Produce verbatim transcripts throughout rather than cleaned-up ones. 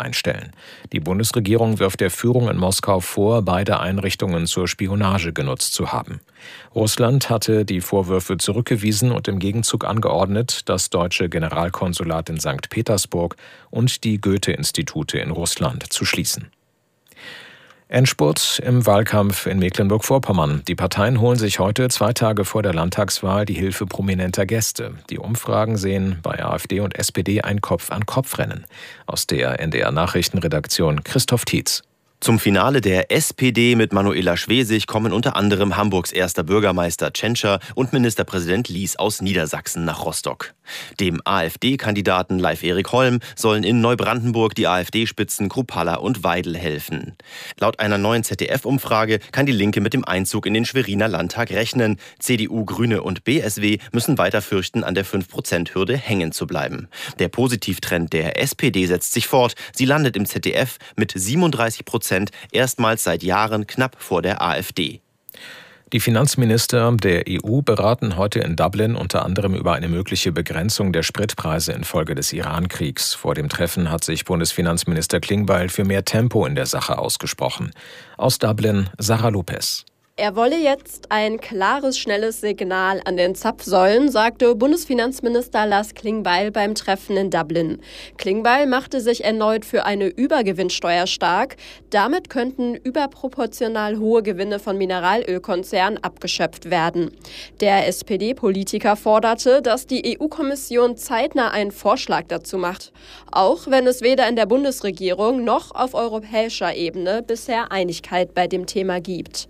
einstellen. Die Bundesregierung wirft der Führung in Moskau vor, beide Einrichtungen zur Spionage genutzt zu haben. Russland hatte die Vorwürfe zurückgewiesen und im Gegenzug angeordnet, das deutsche Generalkonsulat in Sankt Petersburg und die Goethe-Institute in Russland zu schließen. Endspurt im Wahlkampf in Mecklenburg-Vorpommern. Die Parteien holen sich heute, zwei Tage vor der Landtagswahl, die Hilfe prominenter Gäste. Die Umfragen sehen bei AfD und S P D ein Kopf-an-Kopf-Rennen. Aus der N D R-Nachrichtenredaktion Christoph Tietz. Zum Finale der S P D mit Manuela Schwesig kommen unter anderem Hamburgs erster Bürgermeister Tschentscher und Ministerpräsident Lies aus Niedersachsen nach Rostock. Dem AfD-Kandidaten Leif-Erik Holm sollen in Neubrandenburg die AfD-Spitzen Kruppalla und Weidel helfen. Laut einer neuen Z D F-Umfrage kann die Linke mit dem Einzug in den Schweriner Landtag rechnen. C D U, Grüne und B S W müssen weiter fürchten, an der fünf Prozent Hürde hängen zu bleiben. Der Positivtrend der S P D setzt sich fort. Sie landet im Z D F mit siebenunddreißig Prozent erstmals seit Jahren knapp vor der AfD. Die Finanzminister der E U beraten heute in Dublin unter anderem über eine mögliche Begrenzung der Spritpreise infolge des Iran-Kriegs. Vor dem Treffen hat sich Bundesfinanzminister Klingbeil für mehr Tempo in der Sache ausgesprochen. Aus Dublin, Sarah Lopez. Er wolle jetzt ein klares, schnelles Signal an den Zapfsäulen, sagte Bundesfinanzminister Lars Klingbeil beim Treffen in Dublin. Klingbeil machte sich erneut für eine Übergewinnsteuer stark. Damit könnten überproportional hohe Gewinne von Mineralölkonzernen abgeschöpft werden. Der S P D-Politiker forderte, dass die E U-Kommission zeitnah einen Vorschlag dazu macht, auch wenn es weder in der Bundesregierung noch auf europäischer Ebene bisher Einigkeit bei dem Thema gibt.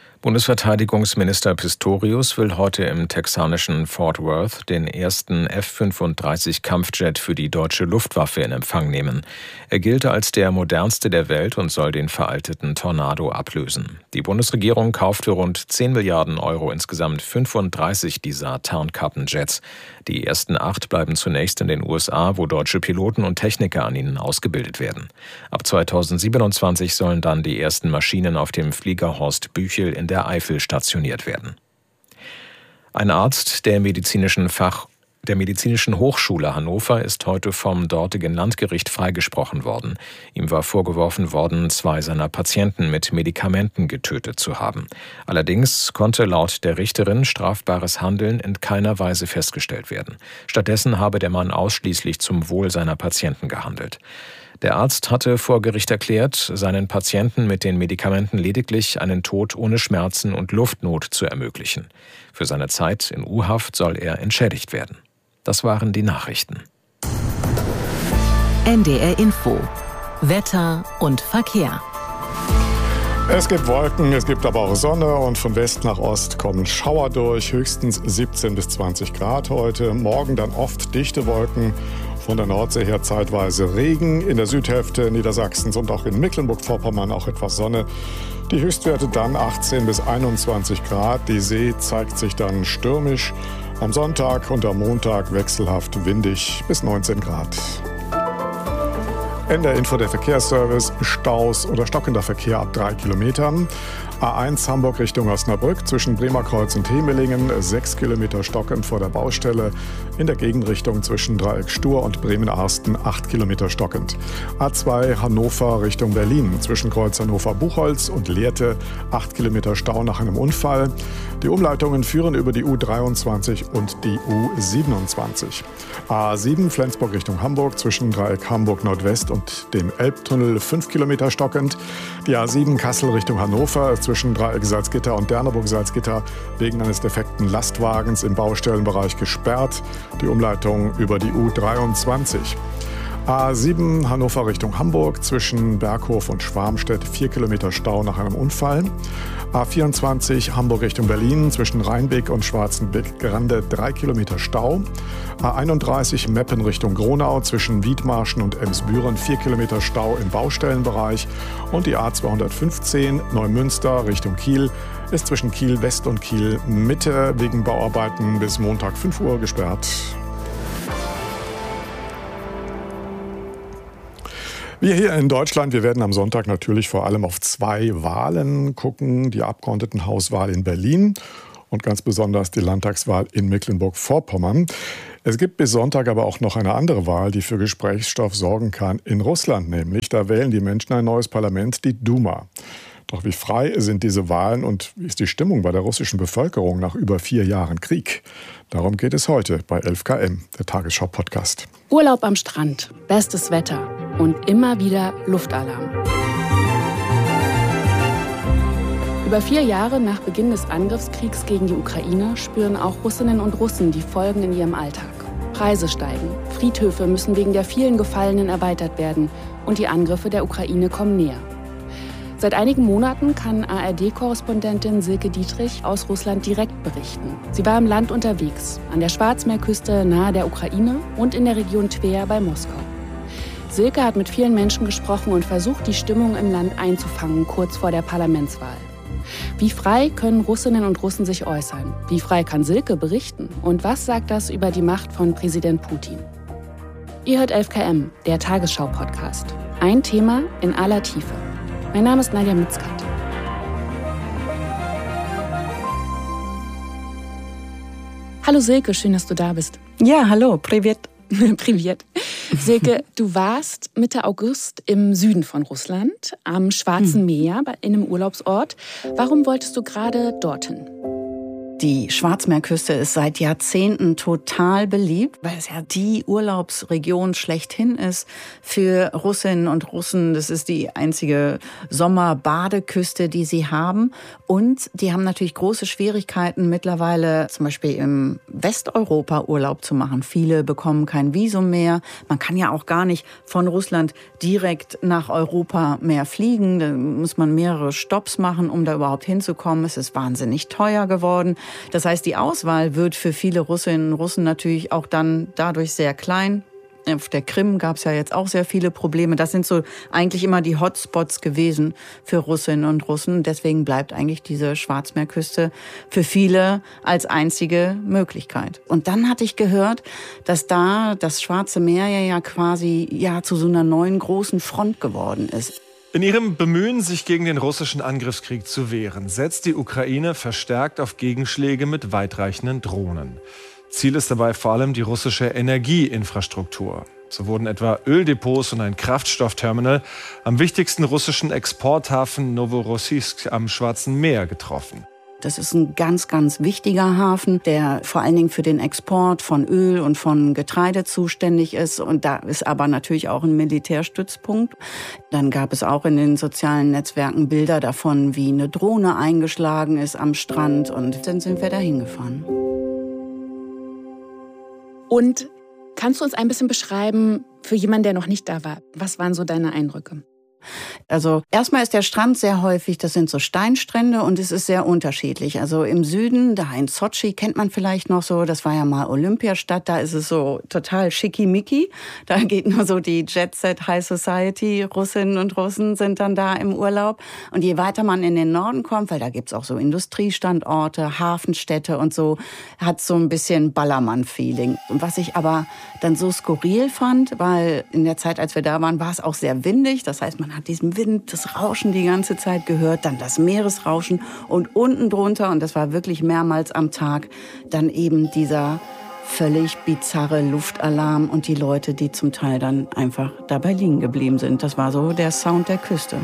Bundesverteidigungsminister Pistorius will heute im texanischen Fort Worth den ersten F fünfunddreißig Kampfjet für die deutsche Luftwaffe in Empfang nehmen. Er gilt als der modernste der Welt und soll den veralteten Tornado ablösen. Die Bundesregierung kauft für rund zehn Milliarden Euro insgesamt fünfunddreißig dieser Tarnkappenjets. Die ersten acht bleiben zunächst in den U S A, wo deutsche Piloten und Techniker an ihnen ausgebildet werden. Ab zweitausendsiebenundzwanzig sollen dann die ersten Maschinen auf dem Flieger Horst Büchel in der Eifel stationiert werden. Ein Arzt der medizinischen Fach der Medizinischen Hochschule Hannover ist heute vom dortigen Landgericht freigesprochen worden. Ihm war vorgeworfen worden, zwei seiner Patienten mit Medikamenten getötet zu haben. Allerdings konnte laut der Richterin strafbares Handeln in keiner Weise festgestellt werden. Stattdessen habe der Mann ausschließlich zum Wohl seiner Patienten gehandelt. Der Arzt hatte vor Gericht erklärt, seinen Patienten mit den Medikamenten lediglich einen Tod ohne Schmerzen und Luftnot zu ermöglichen. Für seine Zeit in U-Haft soll er entschädigt werden. Das waren die Nachrichten. N D R Info. Wetter und Verkehr. Es gibt Wolken, es gibt aber auch Sonne und von West nach Ost kommen Schauer durch, höchstens siebzehn bis zwanzig Grad heute. Morgen dann oft dichte Wolken, von der Nordsee her zeitweise Regen, in der Südhälfte Niedersachsens und auch in Mecklenburg-Vorpommern auch etwas Sonne. Die Höchstwerte dann achtzehn bis einundzwanzig Grad, die See zeigt sich dann stürmisch. Am Sonntag und am Montag wechselhaft windig bis neunzehn Grad. In der Info der Verkehrsservice, Staus oder stockender Verkehr ab drei Kilometern. A eins Hamburg Richtung Osnabrück zwischen Bremerkreuz und Hemelingen, sechs Kilometer stockend vor der Baustelle. In der Gegenrichtung zwischen Dreieck Stur und Bremen-Arsten, acht Kilometer stockend. A zwei Hannover Richtung Berlin zwischen Kreuz Hannover-Buchholz und Lehrte, acht Kilometer Stau nach einem Unfall. Die Umleitungen führen über die U dreiundzwanzig und die U siebenundzwanzig. A sieben Flensburg Richtung Hamburg zwischen Dreieck Hamburg Nordwest und dem Elbtunnel, fünf Kilometer stockend. Die A sieben Kassel Richtung Hannover zwischen Dreieck Salzgitter und Derneburg Salzgitter wegen eines defekten Lastwagens im Baustellenbereich gesperrt. Die Umleitung über die U dreiundzwanzig. A sieben Hannover Richtung Hamburg zwischen Berghof und Schwarmstedt, vier Kilometer Stau nach einem Unfall. A vierundzwanzig Hamburg Richtung Berlin zwischen Rheinbeck und Schwarzenbeck-Grande, drei Kilometer Stau. A einunddreißig Meppen Richtung Gronau zwischen Wiedmarschen und Emsbüren, vier Kilometer Stau im Baustellenbereich. Und die A zweihundertfünfzehn Neumünster Richtung Kiel ist zwischen Kiel West und Kiel Mitte wegen Bauarbeiten bis Montag fünf Uhr gesperrt. Wir hier in Deutschland, wir werden am Sonntag natürlich vor allem auf zwei Wahlen gucken. Die Abgeordnetenhauswahl in Berlin und ganz besonders die Landtagswahl in Mecklenburg-Vorpommern. Es gibt bis Sonntag aber auch noch eine andere Wahl, die für Gesprächsstoff sorgen kann in Russland, nämlich da wählen die Menschen ein neues Parlament, die Duma. Doch wie frei sind diese Wahlen und wie ist die Stimmung bei der russischen Bevölkerung nach über vier Jahren Krieg? Darum geht es heute bei elf K M, der Tagesschau-Podcast. Urlaub am Strand, bestes Wetter und immer wieder Luftalarm. Über vier Jahre nach Beginn des Angriffskriegs gegen die Ukraine spüren auch Russinnen und Russen die Folgen in ihrem Alltag. Preise steigen, Friedhöfe müssen wegen der vielen Gefallenen erweitert werden und die Angriffe der Ukraine kommen näher. Seit einigen Monaten kann A R D-Korrespondentin Silke Dietrich aus Russland direkt berichten. Sie war im Land unterwegs, an der Schwarzmeerküste nahe der Ukraine und in der Region Twer bei Moskau. Silke hat mit vielen Menschen gesprochen und versucht, die Stimmung im Land einzufangen, kurz vor der Parlamentswahl. Wie frei können Russinnen und Russen sich äußern? Wie frei kann Silke berichten? Und was sagt das über die Macht von Präsident Putin? Ihr hört elf K M, der Tagesschau-Podcast. Ein Thema in aller Tiefe. Mein Name ist Nadja Mitzkat. Hallo Silke, schön, dass du da bist. Ja, hallo, privet. Privet. Silke, du warst Mitte August im Süden von Russland, am Schwarzen hm. Meer, in einem Urlaubsort. Warum wolltest du gerade dorthin? Die Schwarzmeerküste ist seit Jahrzehnten total beliebt, weil es ja die Urlaubsregion schlechthin ist für Russinnen und Russen. Das ist die einzige Sommerbadeküste, die sie haben. Und die haben natürlich große Schwierigkeiten mittlerweile, zum Beispiel im Westeuropa Urlaub zu machen. Viele bekommen kein Visum mehr. Man kann ja auch gar nicht von Russland direkt nach Europa mehr fliegen. Da muss man mehrere Stopps machen, um da überhaupt hinzukommen. Es ist wahnsinnig teuer geworden. Das heißt, die Auswahl wird für viele Russinnen und Russen natürlich auch dann dadurch sehr klein. Auf der Krim gab es ja jetzt auch sehr viele Probleme. Das sind so eigentlich immer die Hotspots gewesen für Russinnen und Russen. Deswegen bleibt eigentlich diese Schwarzmeerküste für viele als einzige Möglichkeit. Und dann hatte ich gehört, dass da das Schwarze Meer ja, ja quasi ja zu so einer neuen großen Front geworden ist. In ihrem Bemühen, sich gegen den russischen Angriffskrieg zu wehren, setzt die Ukraine verstärkt auf Gegenschläge mit weitreichenden Drohnen. Ziel ist dabei vor allem die russische Energieinfrastruktur. So wurden etwa Öldepots und ein Kraftstoffterminal am wichtigsten russischen Exporthafen Novorossiysk am Schwarzen Meer getroffen. Das ist ein ganz, ganz wichtiger Hafen, der vor allen Dingen für den Export von Öl und von Getreide zuständig ist. Und da ist aber natürlich auch ein Militärstützpunkt. Dann gab es auch in den sozialen Netzwerken Bilder davon, wie eine Drohne eingeschlagen ist am Strand. Und dann sind wir da hingefahren. Und kannst du uns ein bisschen beschreiben, für jemanden, der noch nicht da war, was waren so deine Eindrücke? Also erstmal ist der Strand sehr häufig, das sind so Steinstrände und es ist sehr unterschiedlich. Also im Süden, da in Sotschi kennt man vielleicht noch so, das war ja mal Olympiastadt, da ist es so total schickimicki. Da geht nur so die Jet-Set High Society, Russinnen und Russen sind dann da im Urlaub. Und je weiter man in den Norden kommt, weil da gibt's auch so Industriestandorte, Hafenstädte und so, hat so ein bisschen Ballermann-Feeling. Und was ich aber dann so skurril fand, weil in der Zeit, als wir da waren, war es auch sehr windig, das heißt, man hat diesen Wind, das Rauschen die ganze Zeit gehört, dann das Meeresrauschen und unten drunter, und das war wirklich mehrmals am Tag, dann eben dieser völlig bizarre Luftalarm und die Leute, die zum Teil dann einfach dabei liegen geblieben sind. Das war so der Sound der Küste.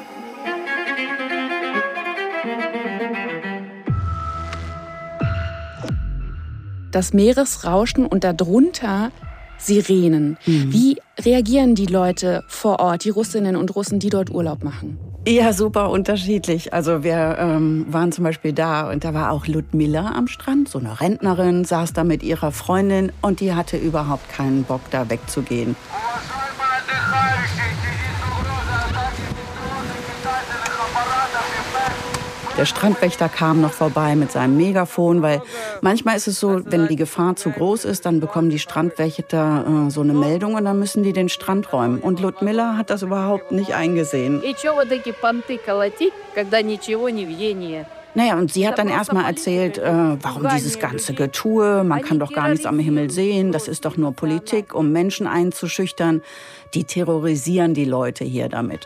Das Meeresrauschen und darunter Sirenen. Mhm. Wie reagieren die Leute vor Ort, die Russinnen und Russen, die dort Urlaub machen? Ja, super unterschiedlich. Also wir ähm, waren zum Beispiel da und da war auch Ludmilla am Strand, so eine Rentnerin, saß da mit ihrer Freundin und die hatte überhaupt keinen Bock, da wegzugehen. Der Strandwächter kam noch vorbei mit seinem Megafon, weil manchmal ist es so, wenn die Gefahr zu groß ist, dann bekommen die Strandwächter äh, so eine Meldung und dann müssen die den Strand räumen. Und Ludmilla hat das überhaupt nicht eingesehen. Naja, und sie hat dann erstmal erzählt, äh, warum dieses ganze Getue, man kann doch gar nichts am Himmel sehen, das ist doch nur Politik, um Menschen einzuschüchtern. Die terrorisieren die Leute hier damit.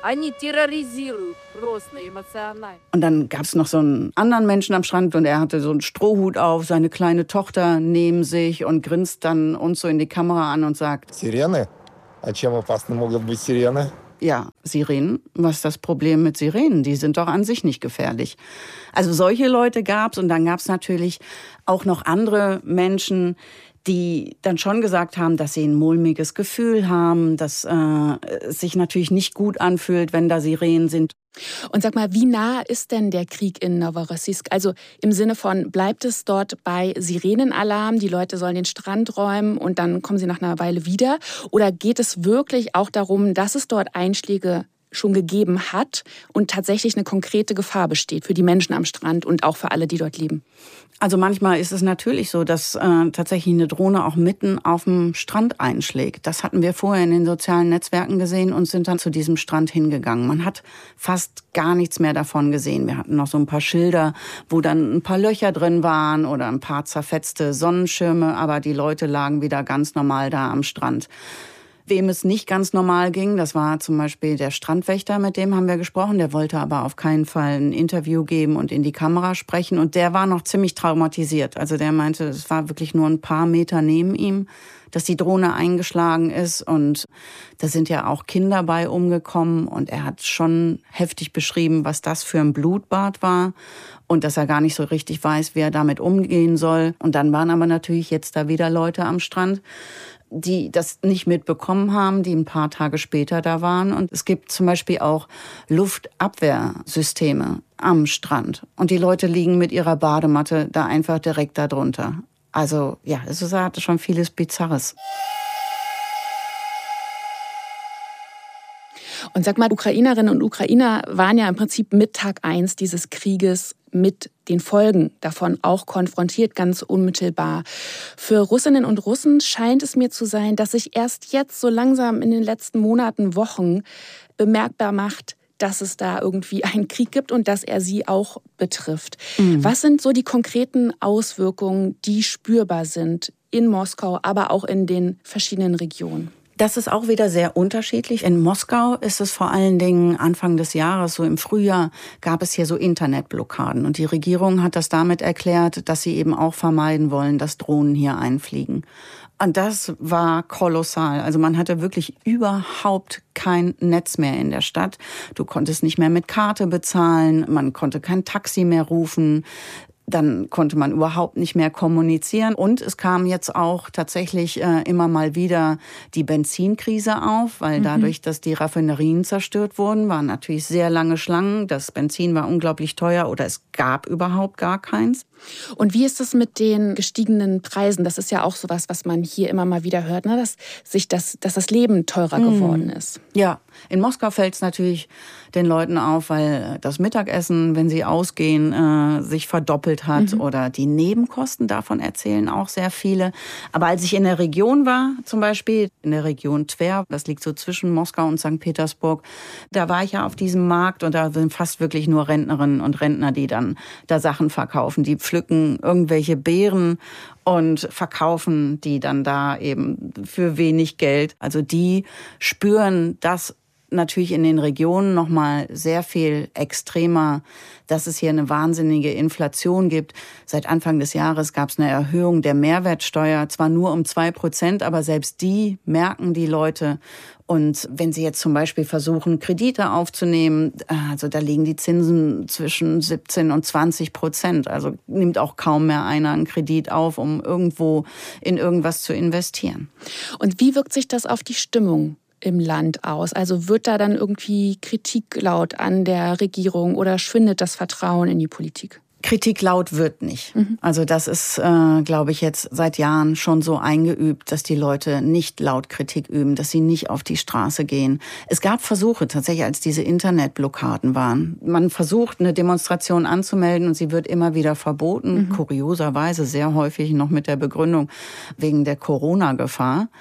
Und dann gab es noch so einen anderen Menschen am Strand und er hatte so einen Strohhut auf, seine kleine Tochter neben sich und grinst dann uns so in die Kamera an und sagt: Sirene? А чем опасны могут быть сирены? Ja, Sirenen. Was ist das Problem mit Sirenen? Die sind doch an sich nicht gefährlich. Also solche Leute gab's und dann gab's natürlich auch noch andere Menschen, die dann schon gesagt haben, dass sie ein mulmiges Gefühl haben, dass äh, es sich natürlich nicht gut anfühlt, wenn da Sirenen sind. Und sag mal, wie nah ist denn der Krieg in Novorossiysk? Also im Sinne von, bleibt es dort bei Sirenenalarm, die Leute sollen den Strand räumen und dann kommen sie nach einer Weile wieder? Oder geht es wirklich auch darum, dass es dort Einschläge schon gegeben hat und tatsächlich eine konkrete Gefahr besteht für die Menschen am Strand und auch für alle, die dort leben? Also manchmal ist es natürlich so, dass äh, tatsächlich eine Drohne auch mitten auf dem Strand einschlägt. Das hatten wir vorher in den sozialen Netzwerken gesehen und sind dann zu diesem Strand hingegangen. Man hat fast gar nichts mehr davon gesehen. Wir hatten noch so ein paar Schilder, wo dann ein paar Löcher drin waren oder ein paar zerfetzte Sonnenschirme, aber die Leute lagen wieder ganz normal da am Strand. Wem es nicht ganz normal ging, das war zum Beispiel der Strandwächter, mit dem haben wir gesprochen. Der wollte aber auf keinen Fall ein Interview geben und in die Kamera sprechen. Und der war noch ziemlich traumatisiert. Also der meinte, es war wirklich nur ein paar Meter neben ihm, dass die Drohne eingeschlagen ist. Und da sind ja auch Kinder bei umgekommen. Und er hat schon heftig beschrieben, was das für ein Blutbad war. Und dass er gar nicht so richtig weiß, wie er damit umgehen soll. Und dann waren aber natürlich jetzt da wieder Leute am Strand, die das nicht mitbekommen haben, die ein paar Tage später da waren. Und es gibt zum Beispiel auch Luftabwehrsysteme am Strand. Und die Leute liegen mit ihrer Badematte da einfach direkt darunter. Also ja, es hat schon vieles Bizarres. Und sag mal, Ukrainerinnen und Ukrainer waren ja im Prinzip mit Tag eins dieses Krieges mit den Folgen davon auch konfrontiert, ganz unmittelbar. Für Russinnen und Russen scheint es mir zu sein, dass sich erst jetzt so langsam in den letzten Monaten, Wochen bemerkbar macht, dass es da irgendwie einen Krieg gibt und dass er sie auch betrifft. Mhm. Was sind so die konkreten Auswirkungen, die spürbar sind in Moskau, aber auch in den verschiedenen Regionen? Das ist auch wieder sehr unterschiedlich. In Moskau ist es vor allen Dingen Anfang des Jahres, so im Frühjahr, gab es hier so Internetblockaden. Und die Regierung hat das damit erklärt, dass sie eben auch vermeiden wollen, dass Drohnen hier einfliegen. Und das war kolossal. Also man hatte wirklich überhaupt kein Netz mehr in der Stadt. Du konntest nicht mehr mit Karte bezahlen, man konnte kein Taxi mehr rufen. Dann konnte man überhaupt nicht mehr kommunizieren. Und es kam jetzt auch tatsächlich äh, immer mal wieder die Benzinkrise auf, weil dadurch, dass die Raffinerien zerstört wurden, waren natürlich sehr lange Schlangen. Das Benzin war unglaublich teuer oder es gab überhaupt gar keins. Und wie ist es mit den gestiegenen Preisen? Das ist ja auch sowas, was man hier immer mal wieder hört, ne? dass sich das, dass das Leben teurer mhm. geworden ist. Ja, in Moskau fällt es natürlich den Leuten auf, weil das Mittagessen, wenn sie ausgehen, äh, sich verdoppelt hat mhm. oder die Nebenkosten, davon erzählen auch sehr viele. Aber als ich in der Region war, zum Beispiel in der Region Twer, das liegt so zwischen Moskau und Sankt Petersburg, da war ich ja auf diesem Markt und da sind fast wirklich nur Rentnerinnen und Rentner, die dann da Sachen verkaufen. Die pflücken irgendwelche Beeren und verkaufen die dann da eben für wenig Geld. Also die spüren das natürlich in den Regionen noch mal sehr viel extremer, dass es hier eine wahnsinnige Inflation gibt. Seit Anfang des Jahres gab es eine Erhöhung der Mehrwertsteuer, zwar nur um zwei Prozent, aber selbst die merken die Leute. Und wenn sie jetzt zum Beispiel versuchen, Kredite aufzunehmen, also da liegen die Zinsen zwischen siebzehn und zwanzig Prozent. Also nimmt auch kaum mehr einer einen Kredit auf, um irgendwo in irgendwas zu investieren. Und wie wirkt sich das auf die Stimmung im Land aus? Also wird da dann irgendwie Kritik laut an der Regierung oder schwindet das Vertrauen in die Politik? Kritik laut wird nicht. Mhm. Also das ist, äh, glaube ich, jetzt seit Jahren schon so eingeübt, dass die Leute nicht laut Kritik üben, dass sie nicht auf die Straße gehen. Es gab Versuche tatsächlich, als diese Internetblockaden waren. Man versucht, eine Demonstration anzumelden und sie wird immer wieder verboten. Mhm. Kurioserweise sehr häufig noch mit der Begründung wegen der Corona-Gefahr.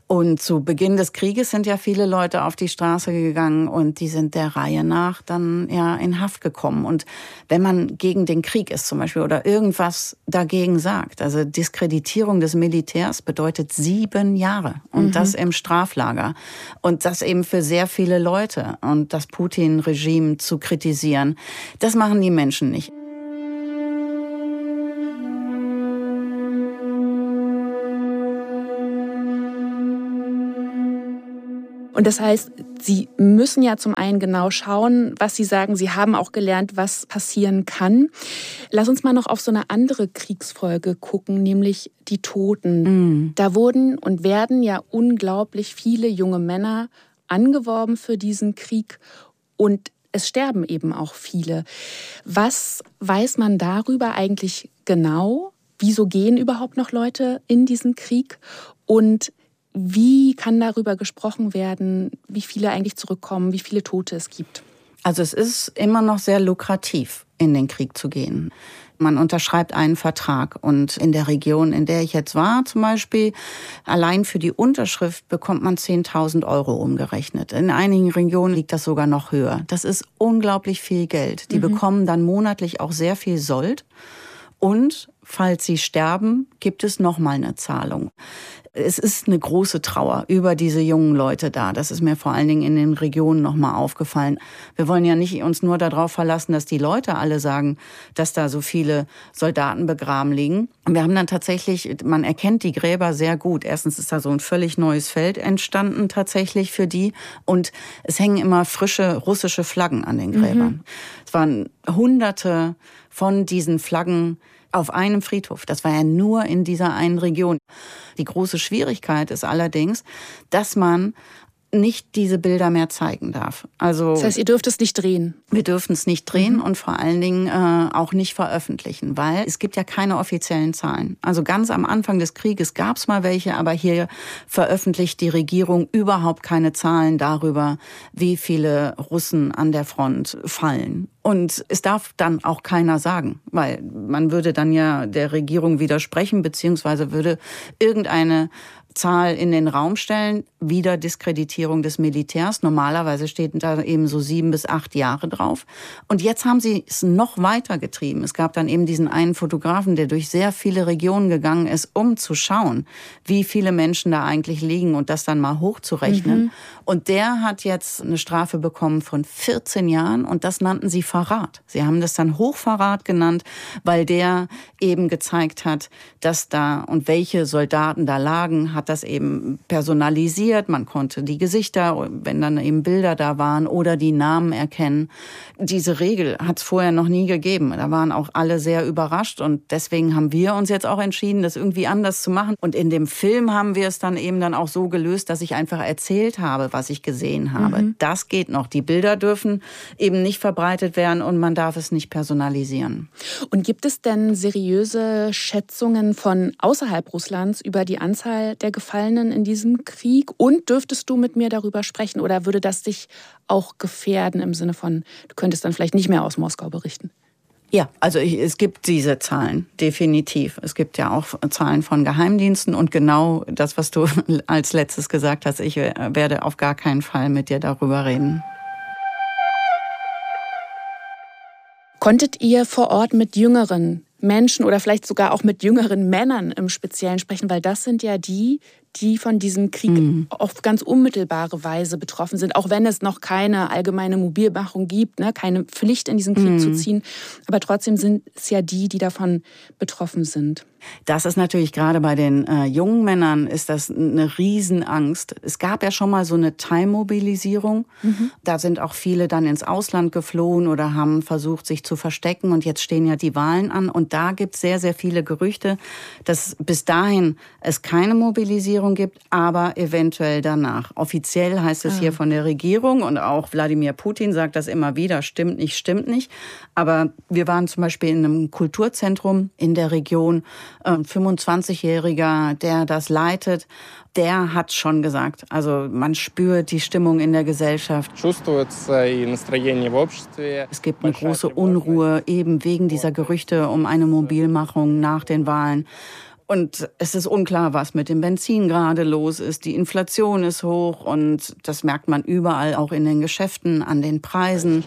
Und zu Beginn des Krieges sind ja viele Leute auf die Straße gegangen und die sind der Reihe nach dann ja in Haft gekommen. Und wenn man gegen den Krieg ist zum Beispiel oder irgendwas dagegen sagt, also Diskreditierung des Militärs bedeutet sieben Jahre und mhm. das im Straflager. Und das eben für sehr viele Leute. Und das Putin-Regime zu kritisieren, das machen die Menschen nicht. Und das heißt, Sie müssen ja zum einen genau schauen, was Sie sagen. Sie haben auch gelernt, was passieren kann. Lass uns mal noch auf so eine andere Kriegsfolge gucken, nämlich die Toten. Mhm. Da wurden und werden ja unglaublich viele junge Männer angeworben für diesen Krieg und es sterben eben auch viele. Was weiß man darüber eigentlich genau? Wieso gehen überhaupt noch Leute in diesen Krieg? Und wie kann darüber gesprochen werden, wie viele eigentlich zurückkommen, wie viele Tote es gibt? Also es ist immer noch sehr lukrativ, in den Krieg zu gehen. Man unterschreibt einen Vertrag und in der Region, in der ich jetzt war zum Beispiel, allein für die Unterschrift bekommt man zehntausend Euro umgerechnet. In einigen Regionen liegt das sogar noch höher. Das ist unglaublich viel Geld. Die mhm. bekommen dann monatlich auch sehr viel Sold und falls sie sterben, gibt es nochmal eine Zahlung. Es ist eine große Trauer über diese jungen Leute da. Das ist mir vor allen Dingen in den Regionen nochmal aufgefallen. Wir wollen ja nicht uns nur darauf verlassen, dass die Leute alle sagen, dass da so viele Soldaten begraben liegen. Wir haben dann tatsächlich, man erkennt die Gräber sehr gut. Erstens ist da so ein völlig neues Feld entstanden tatsächlich für die. Und es hängen immer frische russische Flaggen an den Gräbern. Mhm. Es waren Hunderte von diesen Flaggen auf einem Friedhof. Das war ja nur in dieser einen Region. Die große Schwierigkeit ist allerdings, dass man nicht diese Bilder mehr zeigen darf. Also das heißt, ihr dürft es nicht drehen? Wir dürfen es nicht drehen mhm. und vor allen Dingen äh, auch nicht veröffentlichen, weil es gibt ja keine offiziellen Zahlen. Also ganz am Anfang des Krieges gab es mal welche, aber hier veröffentlicht die Regierung überhaupt keine Zahlen darüber, wie viele Russen an der Front fallen. Und es darf dann auch keiner sagen, weil man würde dann ja der Regierung widersprechen, beziehungsweise würde irgendeine Zahl in den Raum stellen, wieder Diskreditierung des Militärs. Normalerweise steht da eben so sieben bis acht Jahre drauf. Und jetzt haben sie es noch weiter getrieben. Es gab dann eben diesen einen Fotografen, der durch sehr viele Regionen gegangen ist, um zu schauen, wie viele Menschen da eigentlich liegen und das dann mal hochzurechnen. Mhm. Und der hat jetzt eine Strafe bekommen von vierzehn Jahren und das nannten sie Verrat. Sie haben das dann Hochverrat genannt, weil der eben gezeigt hat, dass da und welche Soldaten da lagen, hat das eben personalisiert. Man konnte die Gesichter, wenn dann eben Bilder da waren, oder die Namen erkennen. Diese Regel hat es vorher noch nie gegeben. Da waren auch alle sehr überrascht und deswegen haben wir uns jetzt auch entschieden, das irgendwie anders zu machen. Und in dem Film haben wir es dann eben dann auch so gelöst, dass ich einfach erzählt habe, was ich gesehen habe. Mhm. Das geht noch. Die Bilder dürfen eben nicht verbreitet werden und man darf es nicht personalisieren. Und gibt es denn seriöse Schätzungen von außerhalb Russlands über die Anzahl der Gefallenen in diesem Krieg? Und dürftest du mit mir darüber sprechen oder würde das dich auch gefährden im Sinne von, du könntest dann vielleicht nicht mehr aus Moskau berichten? Ja, also ich, es gibt diese Zahlen, definitiv. Es gibt ja auch Zahlen von Geheimdiensten und genau das, was du als letztes gesagt hast, ich werde auf gar keinen Fall mit dir darüber reden. Konntet ihr vor Ort mit jüngeren Menschen oder vielleicht sogar auch mit jüngeren Männern im Speziellen sprechen? Weil das sind ja die, die von diesem Krieg mhm. auf ganz unmittelbare Weise betroffen sind. Auch wenn es noch keine allgemeine Mobilmachung gibt, ne, keine Pflicht in diesen Krieg mhm. zu ziehen. Aber trotzdem sind es ja die, die davon betroffen sind. Das ist natürlich gerade bei den äh, jungen Männern ist das eine Riesenangst. Es gab ja schon mal so eine Teilmobilisierung. Mhm. Da sind auch viele dann ins Ausland geflohen oder haben versucht, sich zu verstecken. Und jetzt stehen ja die Wahlen an. Und da gibt es sehr, sehr viele Gerüchte, dass bis dahin es keine Mobilisierung gibt, aber eventuell danach. Offiziell heißt es ah. hier von der Regierung und auch Wladimir Putin sagt das immer wieder, stimmt nicht, stimmt nicht. Aber wir waren zum Beispiel in einem Kulturzentrum in der Region. Ein fünfundzwanzigjähriger, der das leitet, der hat schon gesagt, also man spürt die Stimmung in der Gesellschaft. Es gibt eine große Unruhe, eben wegen dieser Gerüchte um eine Mobilmachung nach den Wahlen. Und es ist unklar, was mit dem Benzin gerade los ist. Die Inflation ist hoch und das merkt man überall, auch in den Geschäften, an den Preisen.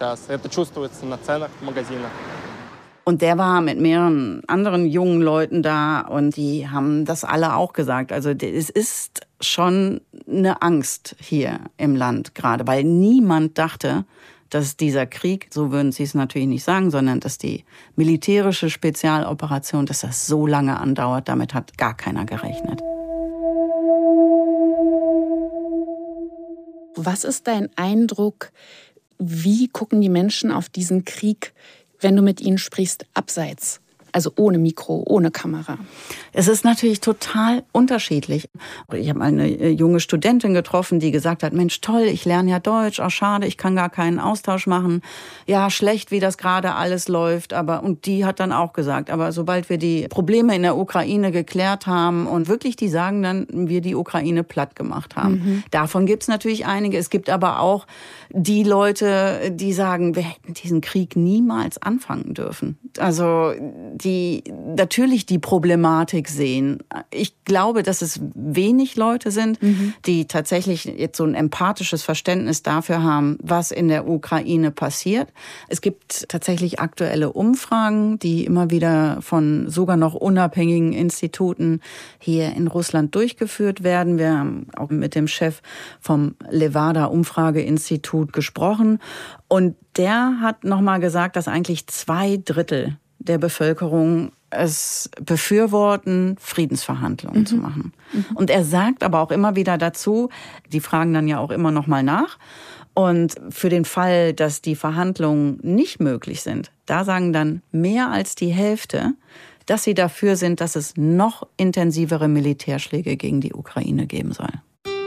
Und der war mit mehreren anderen jungen Leuten da und die haben das alle auch gesagt. Also es ist schon eine Angst hier im Land gerade, weil niemand dachte, dass dieser Krieg, so würden sie es natürlich nicht sagen, sondern dass die militärische Spezialoperation, dass das so lange andauert, damit hat gar keiner gerechnet. Was ist dein Eindruck, wie gucken die Menschen auf diesen Krieg, wenn du mit ihnen sprichst, abseits? Also ohne Mikro, ohne Kamera. Es ist natürlich total unterschiedlich. Ich habe eine junge Studentin getroffen, die gesagt hat, Mensch, toll, ich lerne ja Deutsch. Ach, schade, ich kann gar keinen Austausch machen. Ja, schlecht, wie das gerade alles läuft. Aber und die hat dann auch gesagt, aber sobald wir die Probleme in der Ukraine geklärt haben und wirklich, die sagen dann, wir die Ukraine platt gemacht haben. Mhm. Davon gibt es natürlich einige. Es gibt aber auch die Leute, die sagen, wir hätten diesen Krieg niemals anfangen dürfen. Also die natürlich die Problematik sehen. Ich glaube, dass es wenig Leute sind, mhm. die tatsächlich jetzt so ein empathisches Verständnis dafür haben, was in der Ukraine passiert. Es gibt tatsächlich aktuelle Umfragen, die immer wieder von sogar noch unabhängigen Instituten hier in Russland durchgeführt werden. Wir haben auch mit dem Chef vom Levada-Umfrageinstitut gesprochen und der hat nochmal gesagt, dass eigentlich zwei Drittel der Bevölkerung es befürworten, Friedensverhandlungen mhm. zu machen. Mhm. Und er sagt aber auch immer wieder dazu, die fragen dann ja auch immer noch mal nach. Und für den Fall, dass die Verhandlungen nicht möglich sind, da sagen dann mehr als die Hälfte, dass sie dafür sind, dass es noch intensivere Militärschläge gegen die Ukraine geben soll.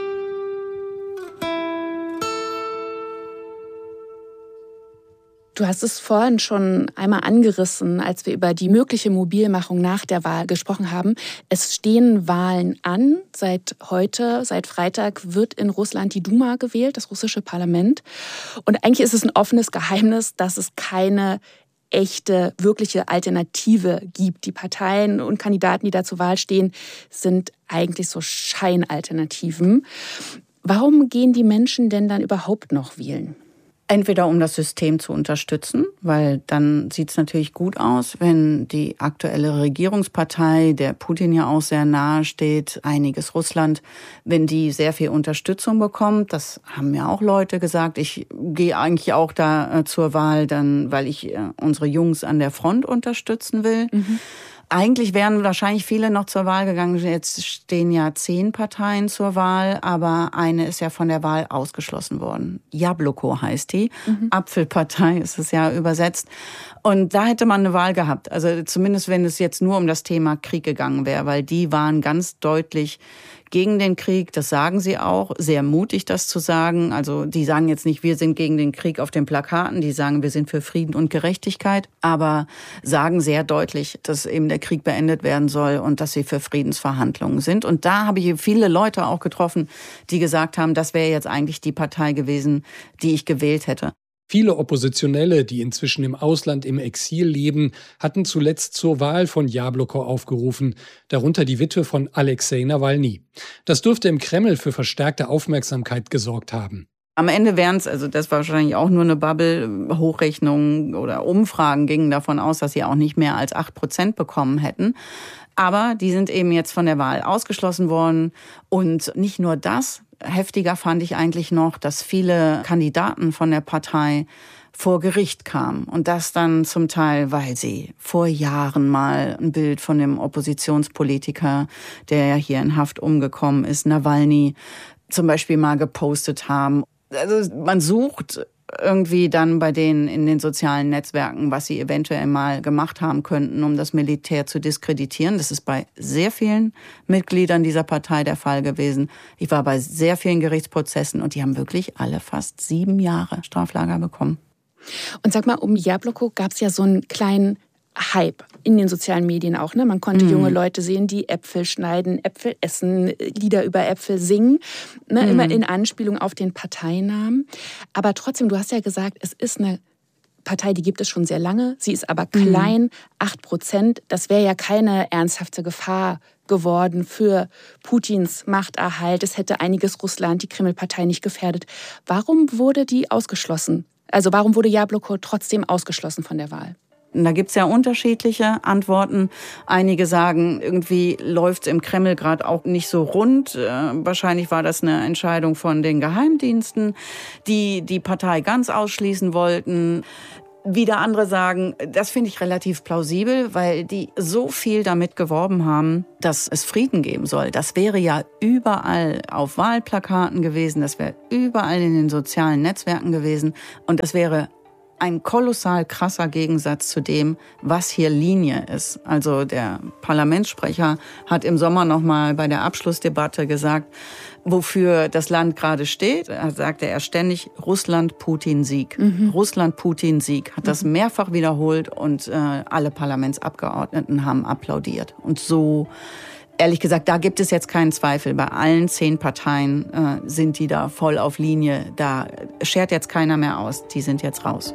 Du hast es vorhin schon einmal angerissen, als wir über die mögliche Mobilmachung nach der Wahl gesprochen haben. Es stehen Wahlen an. Seit heute, seit Freitag, wird in Russland die Duma gewählt, das russische Parlament. Und eigentlich ist es ein offenes Geheimnis, dass es keine echte, wirkliche Alternative gibt. Die Parteien und Kandidaten, die da zur Wahl stehen, sind eigentlich so Scheinalternativen. Warum gehen die Menschen denn dann überhaupt noch wählen? Entweder um das System zu unterstützen, weil dann sieht es natürlich gut aus, wenn die aktuelle Regierungspartei, der Putin ja auch sehr nahe steht, einiges Russland, wenn die sehr viel Unterstützung bekommt. Das haben ja auch Leute gesagt. Ich gehe eigentlich auch da äh, zur Wahl, dann, weil ich äh, unsere Jungs an der Front unterstützen will. Mhm. Eigentlich wären wahrscheinlich viele noch zur Wahl gegangen. Jetzt stehen ja zehn Parteien zur Wahl, aber eine ist ja von der Wahl ausgeschlossen worden. Jabloko heißt die. Mhm. Apfelpartei ist es ja übersetzt. Und da hätte man eine Wahl gehabt. Also zumindest, wenn es jetzt nur um das Thema Krieg gegangen wäre, weil die waren ganz deutlich gegen den Krieg. Das sagen sie auch. Sehr mutig, das zu sagen. Also die sagen jetzt nicht, wir sind gegen den Krieg auf den Plakaten. Die sagen, wir sind für Frieden und Gerechtigkeit. Aber sagen sehr deutlich, dass eben der Krieg beendet werden soll und dass sie für Friedensverhandlungen sind. Und da habe ich viele Leute auch getroffen, die gesagt haben, das wäre jetzt eigentlich die Partei gewesen, die ich gewählt hätte. Viele Oppositionelle, die inzwischen im Ausland im Exil leben, hatten zuletzt zur Wahl von Jabloko aufgerufen, darunter die Witwe von Alexei Nawalny. Das dürfte im Kreml für verstärkte Aufmerksamkeit gesorgt haben. Am Ende wären es, also das war wahrscheinlich auch nur eine Bubble, Hochrechnungen oder Umfragen gingen davon aus, dass sie auch nicht mehr als acht Prozent bekommen hätten. Aber die sind eben jetzt von der Wahl ausgeschlossen worden. Und nicht nur das, heftiger fand ich eigentlich noch, dass viele Kandidaten von der Partei vor Gericht kamen. Und das dann zum Teil, weil sie vor Jahren mal ein Bild von dem Oppositionspolitiker, der ja hier in Haft umgekommen ist, Nawalny, zum Beispiel mal gepostet haben. Also man sucht irgendwie dann bei denen in den sozialen Netzwerken, was sie eventuell mal gemacht haben könnten, um das Militär zu diskreditieren. Das ist bei sehr vielen Mitgliedern dieser Partei der Fall gewesen. Ich war bei sehr vielen Gerichtsprozessen und die haben wirklich alle fast sieben Jahre Straflager bekommen. Und sag mal, um Jabloko gab es ja so einen kleinen Hype in den sozialen Medien auch. Ne? Man konnte mhm. junge Leute sehen, die Äpfel schneiden, Äpfel essen, Lieder über Äpfel singen. Ne? Mhm. Immer in Anspielung auf den Parteinamen. Aber trotzdem, du hast ja gesagt, es ist eine Partei, die gibt es schon sehr lange. Sie ist aber klein, mhm. acht Prozent. Das wäre ja keine ernsthafte Gefahr geworden für Putins Machterhalt. Es hätte einiges Russland, die Kreml-Partei, nicht gefährdet. Warum wurde die ausgeschlossen? Also warum wurde Jabloko trotzdem ausgeschlossen von der Wahl? Da gibt's ja unterschiedliche Antworten. Einige sagen, irgendwie läuft's im Kreml gerade auch nicht so rund. Äh, wahrscheinlich war das eine Entscheidung von den Geheimdiensten, die die Partei ganz ausschließen wollten. Wieder andere sagen, das finde ich relativ plausibel, weil die so viel damit geworben haben, dass es Frieden geben soll. Das wäre ja überall auf Wahlplakaten gewesen, das wäre überall in den sozialen Netzwerken gewesen und das wäre ein kolossal krasser Gegensatz zu dem, was hier Linie ist. Also der Parlamentssprecher hat im Sommer noch mal bei der Abschlussdebatte gesagt, wofür das Land gerade steht. Da sagte er ständig Russland-Putin-Sieg. Mhm. Russland-Putin-Sieg. Hat das mehrfach wiederholt und äh, alle Parlamentsabgeordneten haben applaudiert. Und so, ehrlich gesagt, da gibt es jetzt keinen Zweifel. Bei allen zehn Parteien äh, sind die da voll auf Linie. Da schert jetzt keiner mehr aus. Die sind jetzt raus.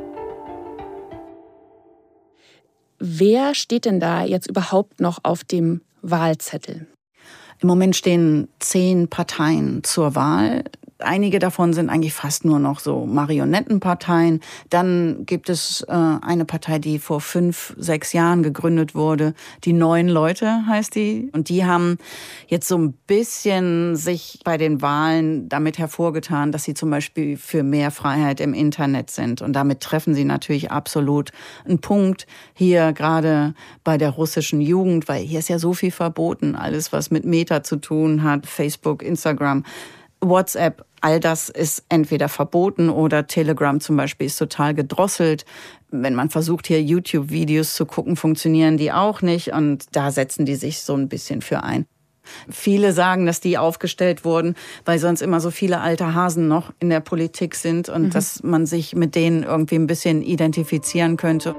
Wer steht denn da jetzt überhaupt noch auf dem Wahlzettel? Im Moment stehen zehn Parteien zur Wahl. Einige davon sind eigentlich fast nur noch so Marionettenparteien. Dann gibt es äh, eine Partei, die vor fünf, sechs Jahren gegründet wurde. Die Neuen Leute heißt die. Und die haben jetzt so ein bisschen sich bei den Wahlen damit hervorgetan, dass sie zum Beispiel für mehr Freiheit im Internet sind. Und damit treffen sie natürlich absolut einen Punkt hier gerade bei der russischen Jugend, weil hier ist ja so viel verboten. Alles, was mit Meta zu tun hat, Facebook, Instagram, WhatsApp, all das ist entweder verboten oder Telegram zum Beispiel ist total gedrosselt. Wenn man versucht, hier YouTube-Videos zu gucken, funktionieren die auch nicht und da setzen die sich so ein bisschen für ein. Viele sagen, dass die aufgestellt wurden, weil sonst immer so viele alte Hasen noch in der Politik sind und mhm. dass man sich mit denen irgendwie ein bisschen identifizieren könnte.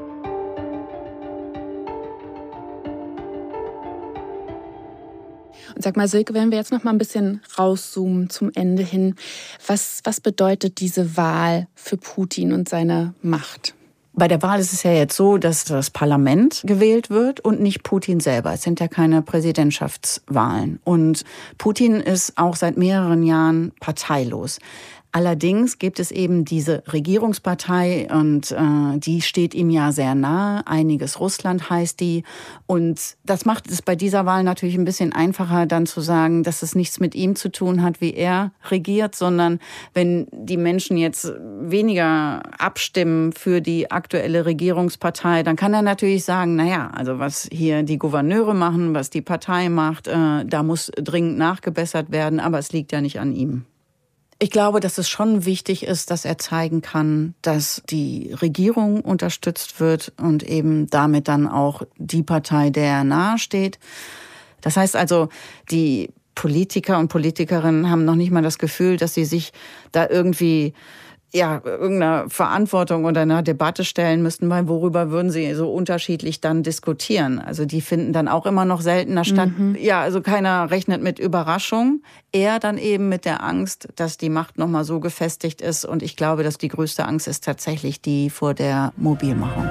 Und sag mal, Silke, wenn wir jetzt noch mal ein bisschen rauszoomen zum Ende hin, was, was bedeutet diese Wahl für Putin und seine Macht? Bei der Wahl ist es ja jetzt so, dass das Parlament gewählt wird und nicht Putin selber. Es sind ja keine Präsidentschaftswahlen. Und Putin ist auch seit mehreren Jahren parteilos. Allerdings gibt es eben diese Regierungspartei und äh, die steht ihm ja sehr nahe. Einiges Russland heißt die. Und das macht es bei dieser Wahl natürlich ein bisschen einfacher, dann zu sagen, dass es nichts mit ihm zu tun hat, wie er regiert, sondern wenn die Menschen jetzt weniger abstimmen für die aktuelle Regierungspartei, dann kann er natürlich sagen, naja, also was hier die Gouverneure machen, was die Partei macht, äh, da muss dringend nachgebessert werden, aber es liegt ja nicht an ihm. Ich glaube, dass es schon wichtig ist, dass er zeigen kann, dass die Regierung unterstützt wird und eben damit dann auch die Partei, der er nahesteht. Das heißt also, die Politiker und Politikerinnen haben noch nicht mal das Gefühl, dass sie sich da irgendwie ja, irgendeiner Verantwortung oder einer Debatte stellen müssten, weil worüber würden sie so unterschiedlich dann diskutieren? Also die finden dann auch immer noch seltener statt. Mhm. Ja, also keiner rechnet mit Überraschung, eher dann eben mit der Angst, dass die Macht nochmal so gefestigt ist. Und ich glaube, dass die größte Angst ist tatsächlich die vor der Mobilmachung.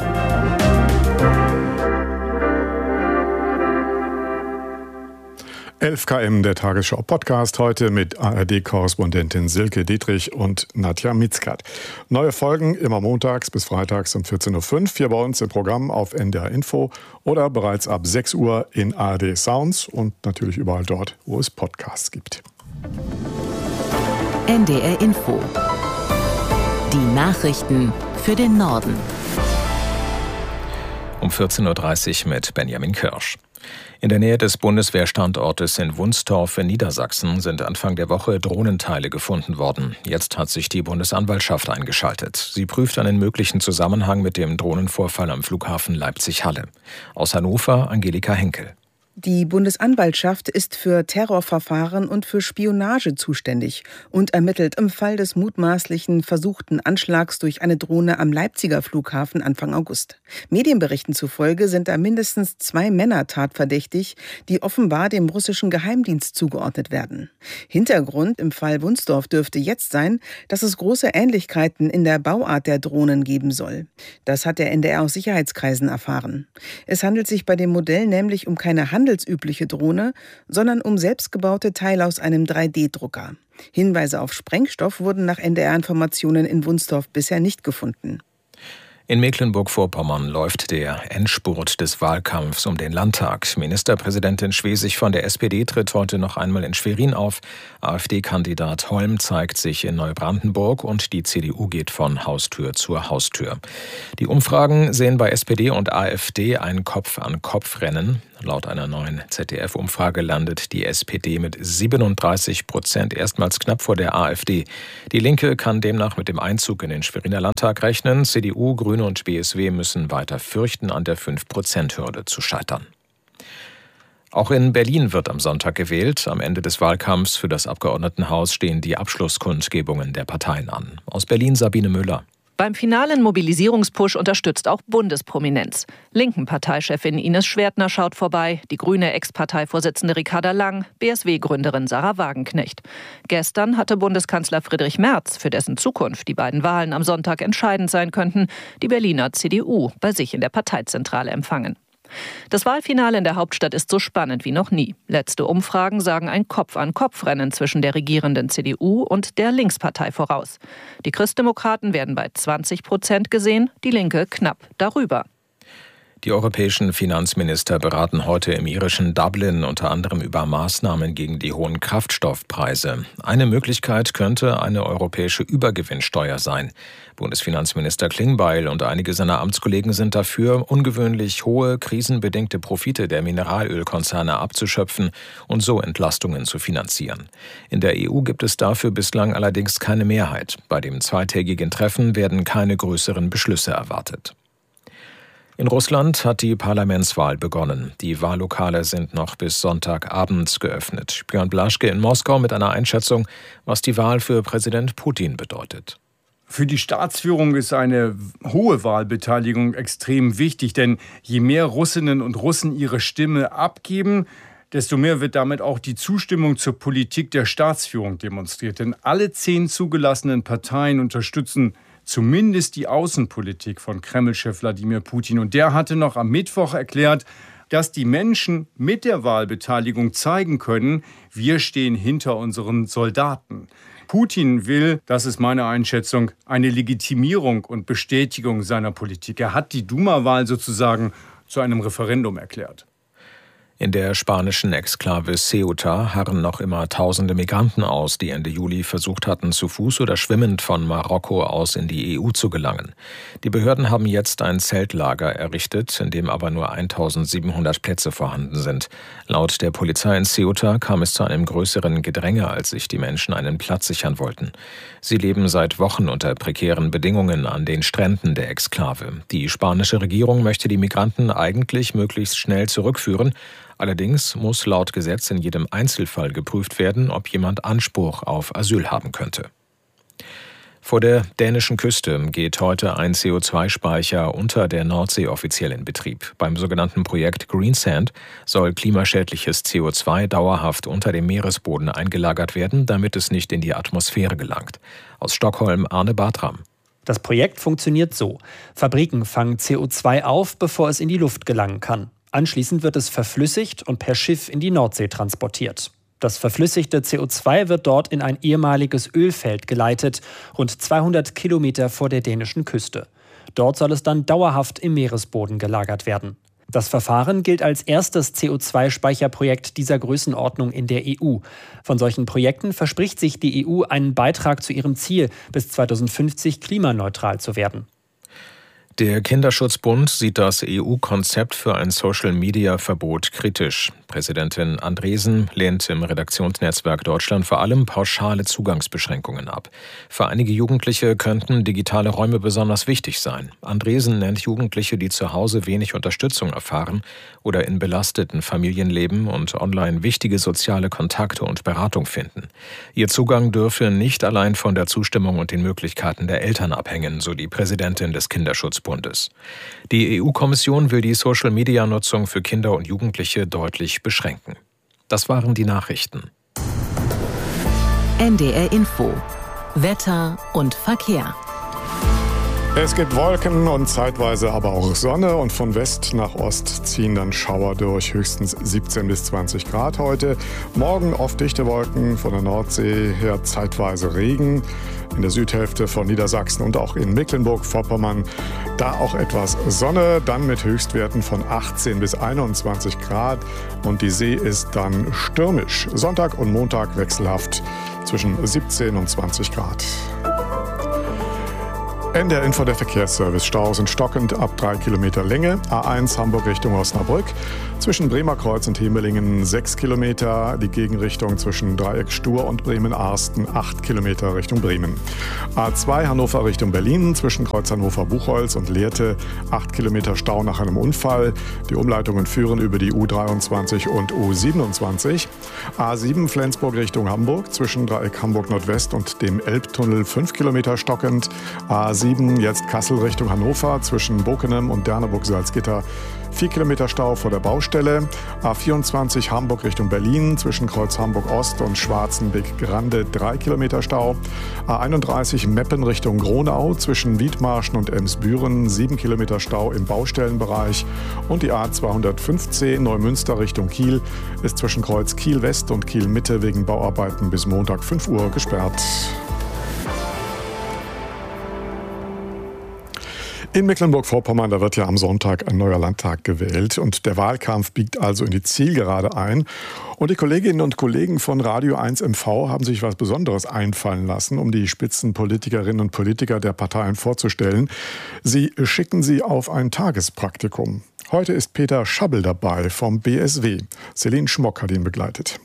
elf Kilometer, der Tagesschau-Podcast, heute mit A R D-Korrespondentin Silke Dietrich und Nadja Mitzkat. Neue Folgen immer montags bis freitags um vierzehn Uhr fünf hier bei uns im Programm auf N D R Info oder bereits ab sechs Uhr in A R D Sounds und natürlich überall dort, wo es Podcasts gibt. N D R Info. Die Nachrichten für den Norden. Um vierzehn Uhr dreißig mit Benjamin Kirsch. In der Nähe des Bundeswehrstandortes in Wunstorf in Niedersachsen sind Anfang der Woche Drohnenteile gefunden worden. Jetzt hat sich die Bundesanwaltschaft eingeschaltet. Sie prüft einen möglichen Zusammenhang mit dem Drohnenvorfall am Flughafen Leipzig-Halle. Aus Hannover Angelika Henkel. Die Bundesanwaltschaft ist für Terrorverfahren und für Spionage zuständig und ermittelt im Fall des mutmaßlichen versuchten Anschlags durch eine Drohne am Leipziger Flughafen Anfang August. Medienberichten zufolge sind da mindestens zwei Männer tatverdächtig, die offenbar dem russischen Geheimdienst zugeordnet werden. Hintergrund im Fall Wunstorf dürfte jetzt sein, dass es große Ähnlichkeiten in der Bauart der Drohnen geben soll. Das hat der N D R aus Sicherheitskreisen erfahren. Es handelt sich bei dem Modell nämlich um keine Handel handelsübliche Drohne, sondern um selbstgebaute Teile aus einem drei D Drucker. Hinweise auf Sprengstoff wurden nach N D R-Informationen in Wunstorf bisher nicht gefunden. In Mecklenburg-Vorpommern läuft der Endspurt des Wahlkampfs um den Landtag. Ministerpräsidentin Schwesig von der S P D tritt heute noch einmal in Schwerin auf. AfD-Kandidat Holm zeigt sich in Neubrandenburg und die C D U geht von Haustür zu Haustür. Die Umfragen sehen bei S P D und AfD ein Kopf-an-Kopf-Rennen. Laut einer neuen Z D F-Umfrage landet die S P D mit siebenunddreißig Prozent erstmals knapp vor der AfD. Die Linke kann demnach mit dem Einzug in den Schweriner Landtag rechnen. C D U, Grüne und B S W müssen weiter fürchten, an der fünf Prozent Hürde zu scheitern. Auch in Berlin wird am Sonntag gewählt. Am Ende des Wahlkampfs für das Abgeordnetenhaus stehen die Abschlusskundgebungen der Parteien an. Aus Berlin Sabine Müller. Beim finalen Mobilisierungspush unterstützt auch Bundesprominenz. Linken-Parteichefin Ines Schwertner schaut vorbei, die grüne Ex-Parteivorsitzende Ricarda Lang, B S W-Gründerin Sarah Wagenknecht. Gestern hatte Bundeskanzler Friedrich Merz, für dessen Zukunft die beiden Wahlen am Sonntag entscheidend sein könnten, die Berliner C D U bei sich in der Parteizentrale empfangen. Das Wahlfinale in der Hauptstadt ist so spannend wie noch nie. Letzte Umfragen sagen ein Kopf-an-Kopf-Rennen zwischen der regierenden C D U und der Linkspartei voraus. Die Christdemokraten werden bei zwanzig Prozent gesehen, die Linke knapp darüber. Die europäischen Finanzminister beraten heute im irischen Dublin unter anderem über Maßnahmen gegen die hohen Kraftstoffpreise. Eine Möglichkeit könnte eine europäische Übergewinnsteuer sein. Bundesfinanzminister Klingbeil und einige seiner Amtskollegen sind dafür, ungewöhnlich hohe, krisenbedingte Profite der Mineralölkonzerne abzuschöpfen und so Entlastungen zu finanzieren. In der E U gibt es dafür bislang allerdings keine Mehrheit. Bei dem zweitägigen Treffen werden keine größeren Beschlüsse erwartet. In Russland hat die Parlamentswahl begonnen. Die Wahllokale sind noch bis Sonntagabend geöffnet. Björn Blaschke in Moskau mit einer Einschätzung, was die Wahl für Präsident Putin bedeutet. Für die Staatsführung ist eine hohe Wahlbeteiligung extrem wichtig, denn je mehr Russinnen und Russen ihre Stimme abgeben, desto mehr wird damit auch die Zustimmung zur Politik der Staatsführung demonstriert. Denn alle zehn zugelassenen Parteien unterstützen zumindest die Außenpolitik von Kreml-Chef Wladimir Putin. Und der hatte noch am Mittwoch erklärt, dass die Menschen mit der Wahlbeteiligung zeigen können, wir stehen hinter unseren Soldaten. Putin will, das ist meine Einschätzung, eine Legitimierung und Bestätigung seiner Politik. Er hat die Duma-Wahl sozusagen zu einem Referendum erklärt. In der spanischen Exklave Ceuta harren noch immer tausende Migranten aus, die Ende Juli versucht hatten, zu Fuß oder schwimmend von Marokko aus in die E U zu gelangen. Die Behörden haben jetzt ein Zeltlager errichtet, in dem aber nur eintausendsiebenhundert Plätze vorhanden sind. Laut der Polizei in Ceuta kam es zu einem größeren Gedränge, als sich die Menschen einen Platz sichern wollten. Sie leben seit Wochen unter prekären Bedingungen an den Stränden der Exklave. Die spanische Regierung möchte die Migranten eigentlich möglichst schnell zurückführen. Allerdings muss laut Gesetz in jedem Einzelfall geprüft werden, ob jemand Anspruch auf Asyl haben könnte. Vor der dänischen Küste geht heute ein C O zwei Speicher unter der Nordsee offiziell in Betrieb. Beim sogenannten Projekt Greensand soll klimaschädliches C O zwei dauerhaft unter dem Meeresboden eingelagert werden, damit es nicht in die Atmosphäre gelangt. Aus Stockholm Arne Bartram. Das Projekt funktioniert so. Fabriken fangen C O zwei auf, bevor es in die Luft gelangen kann. Anschließend wird es verflüssigt und per Schiff in die Nordsee transportiert. Das verflüssigte C O zwei wird dort in ein ehemaliges Ölfeld geleitet, rund zweihundert Kilometer vor der dänischen Küste. Dort soll es dann dauerhaft im Meeresboden gelagert werden. Das Verfahren gilt als erstes C O zwei Speicherprojekt dieser Größenordnung in der E U. Von solchen Projekten verspricht sich die E U einen Beitrag zu ihrem Ziel, bis zweitausendfünfzig klimaneutral zu werden. Der Kinderschutzbund sieht das E U-Konzept für ein Social-Media-Verbot kritisch. Präsidentin Andresen lehnt im Redaktionsnetzwerk Deutschland vor allem pauschale Zugangsbeschränkungen ab. Für einige Jugendliche könnten digitale Räume besonders wichtig sein. Andresen nennt Jugendliche, die zu Hause wenig Unterstützung erfahren oder in belasteten Familien leben und online wichtige soziale Kontakte und Beratung finden. Ihr Zugang dürfe nicht allein von der Zustimmung und den Möglichkeiten der Eltern abhängen, so die Präsidentin des Kinderschutzbundes. Die E U-Kommission will die Social-Media-Nutzung für Kinder und Jugendliche deutlich beschränken. Das waren die Nachrichten. N D R Info. Wetter und Verkehr. Es gibt Wolken und zeitweise aber auch Sonne und von West nach Ost ziehen dann Schauer durch, höchstens siebzehn bis zwanzig Grad heute. Morgen oft dichte Wolken, von der Nordsee her zeitweise Regen. In der Südhälfte von Niedersachsen und auch in Mecklenburg-Vorpommern da auch etwas Sonne, dann mit Höchstwerten von achtzehn bis einundzwanzig Grad und die See ist dann stürmisch. Sonntag und Montag wechselhaft zwischen siebzehn und zwanzig Grad. N D R Info, der Verkehrsservice. Staus sind stockend ab drei Kilometer Länge. A eins Hamburg Richtung Osnabrück. Zwischen Bremerkreuz und Hemelingen sechs Kilometer. Die Gegenrichtung zwischen Dreieck Stur und Bremen-Arsten acht Kilometer Richtung Bremen. A zwei Hannover Richtung Berlin. Zwischen Kreuz Hannover-Buchholz und Lehrte acht Kilometer Stau nach einem Unfall. Die Umleitungen führen über die U dreiundzwanzig und U siebenundzwanzig. A sieben Flensburg Richtung Hamburg. Zwischen Dreieck Hamburg Nordwest und dem Elbtunnel fünf Kilometer stockend. A sieben jetzt Kassel Richtung Hannover zwischen Bokenem und Derneburg-Salzgitter vier Kilometer Stau vor der Baustelle. A vierundzwanzig Hamburg Richtung Berlin zwischen Kreuz Hamburg Ost und Schwarzenbeck-Grande drei Kilometer Stau. A einunddreißig Meppen Richtung Gronau zwischen Wiedmarschen und Emsbüren sieben Kilometer Stau im Baustellenbereich. Und die A zweihundertfünfzehn Neumünster Richtung Kiel ist zwischen Kreuz Kiel West und Kiel Mitte wegen Bauarbeiten bis Montag fünf Uhr gesperrt. In Mecklenburg-Vorpommern, da wird ja am Sonntag ein neuer Landtag gewählt und der Wahlkampf biegt also in die Zielgerade ein. Und die Kolleginnen und Kollegen von Radio eins M V haben sich was Besonderes einfallen lassen, um die Spitzenpolitikerinnen und Politiker der Parteien vorzustellen. Sie schicken sie auf ein Tagespraktikum. Heute ist Peter Schabbel dabei vom B S W. Celine Schmock hat ihn begleitet.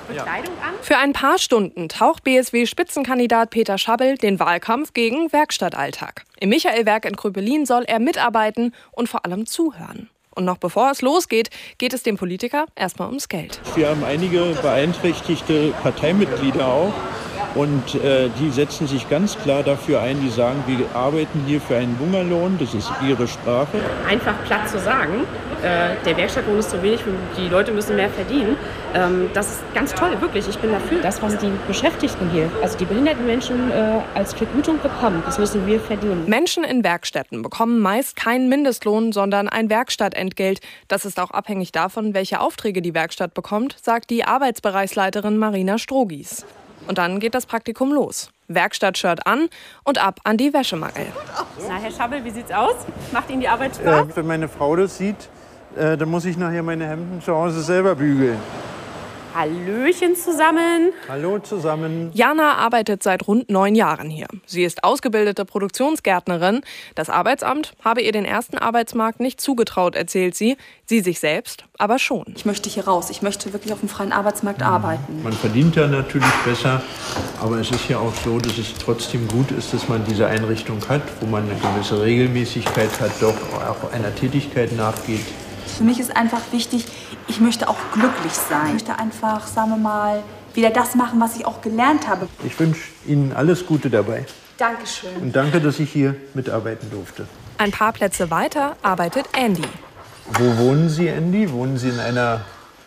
Für ein paar Stunden taucht B S W-Spitzenkandidat Peter Schabbel den Wahlkampf gegen Werkstattalltag. Im Michaelwerk in Kröpelin soll er mitarbeiten und vor allem zuhören. Und noch bevor es losgeht, geht es dem Politiker erstmal ums Geld. Wir haben einige beeinträchtigte Parteimitglieder auch. Und äh, die setzen sich ganz klar dafür ein, die sagen, wir arbeiten hier für einen Hungerlohn, das ist ihre Sprache. Einfach platt zu sagen, äh, der Werkstattlohn ist zu wenig, die Leute müssen mehr verdienen, ähm, das ist ganz toll, wirklich, ich bin dafür. Das, was die Beschäftigten hier, also die behinderten Menschen äh, als Vergütung bekommen, das müssen wir verdienen. Menschen in Werkstätten bekommen meist keinen Mindestlohn, sondern ein Werkstattentgelt. Das ist auch abhängig davon, welche Aufträge die Werkstatt bekommt, sagt die Arbeitsbereichsleiterin Marina Strogies. Und dann geht das Praktikum los. Werkstattshirt an und ab an die Wäschemangel. Na, Herr Schabbel, wie sieht's aus? Macht Ihnen die Arbeit Spaß? Äh, wenn meine Frau das sieht, äh, dann muss ich nachher meine Hemden zu Hause selber bügeln. Hallöchen zusammen. Hallo zusammen. Jana arbeitet seit rund neun Jahren hier. Sie ist ausgebildete Produktionsgärtnerin. Das Arbeitsamt habe ihr den ersten Arbeitsmarkt nicht zugetraut, erzählt sie. Sie sich selbst aber schon. Ich möchte hier raus. Ich möchte wirklich auf dem freien Arbeitsmarkt arbeiten. Man verdient ja natürlich besser, aber es ist ja auch so, dass es trotzdem gut ist, dass man diese Einrichtung hat, wo man eine gewisse Regelmäßigkeit hat, doch auch einer Tätigkeit nachgeht. Für mich ist einfach wichtig, ich möchte auch glücklich sein. Ich möchte einfach, sagen wir mal, wieder das machen, was ich auch gelernt habe. Ich wünsche Ihnen alles Gute dabei. Dankeschön. Und danke, dass ich hier mitarbeiten durfte. Ein paar Plätze weiter arbeitet Andy. Wo wohnen Sie, Andy? Wohnen Sie in einer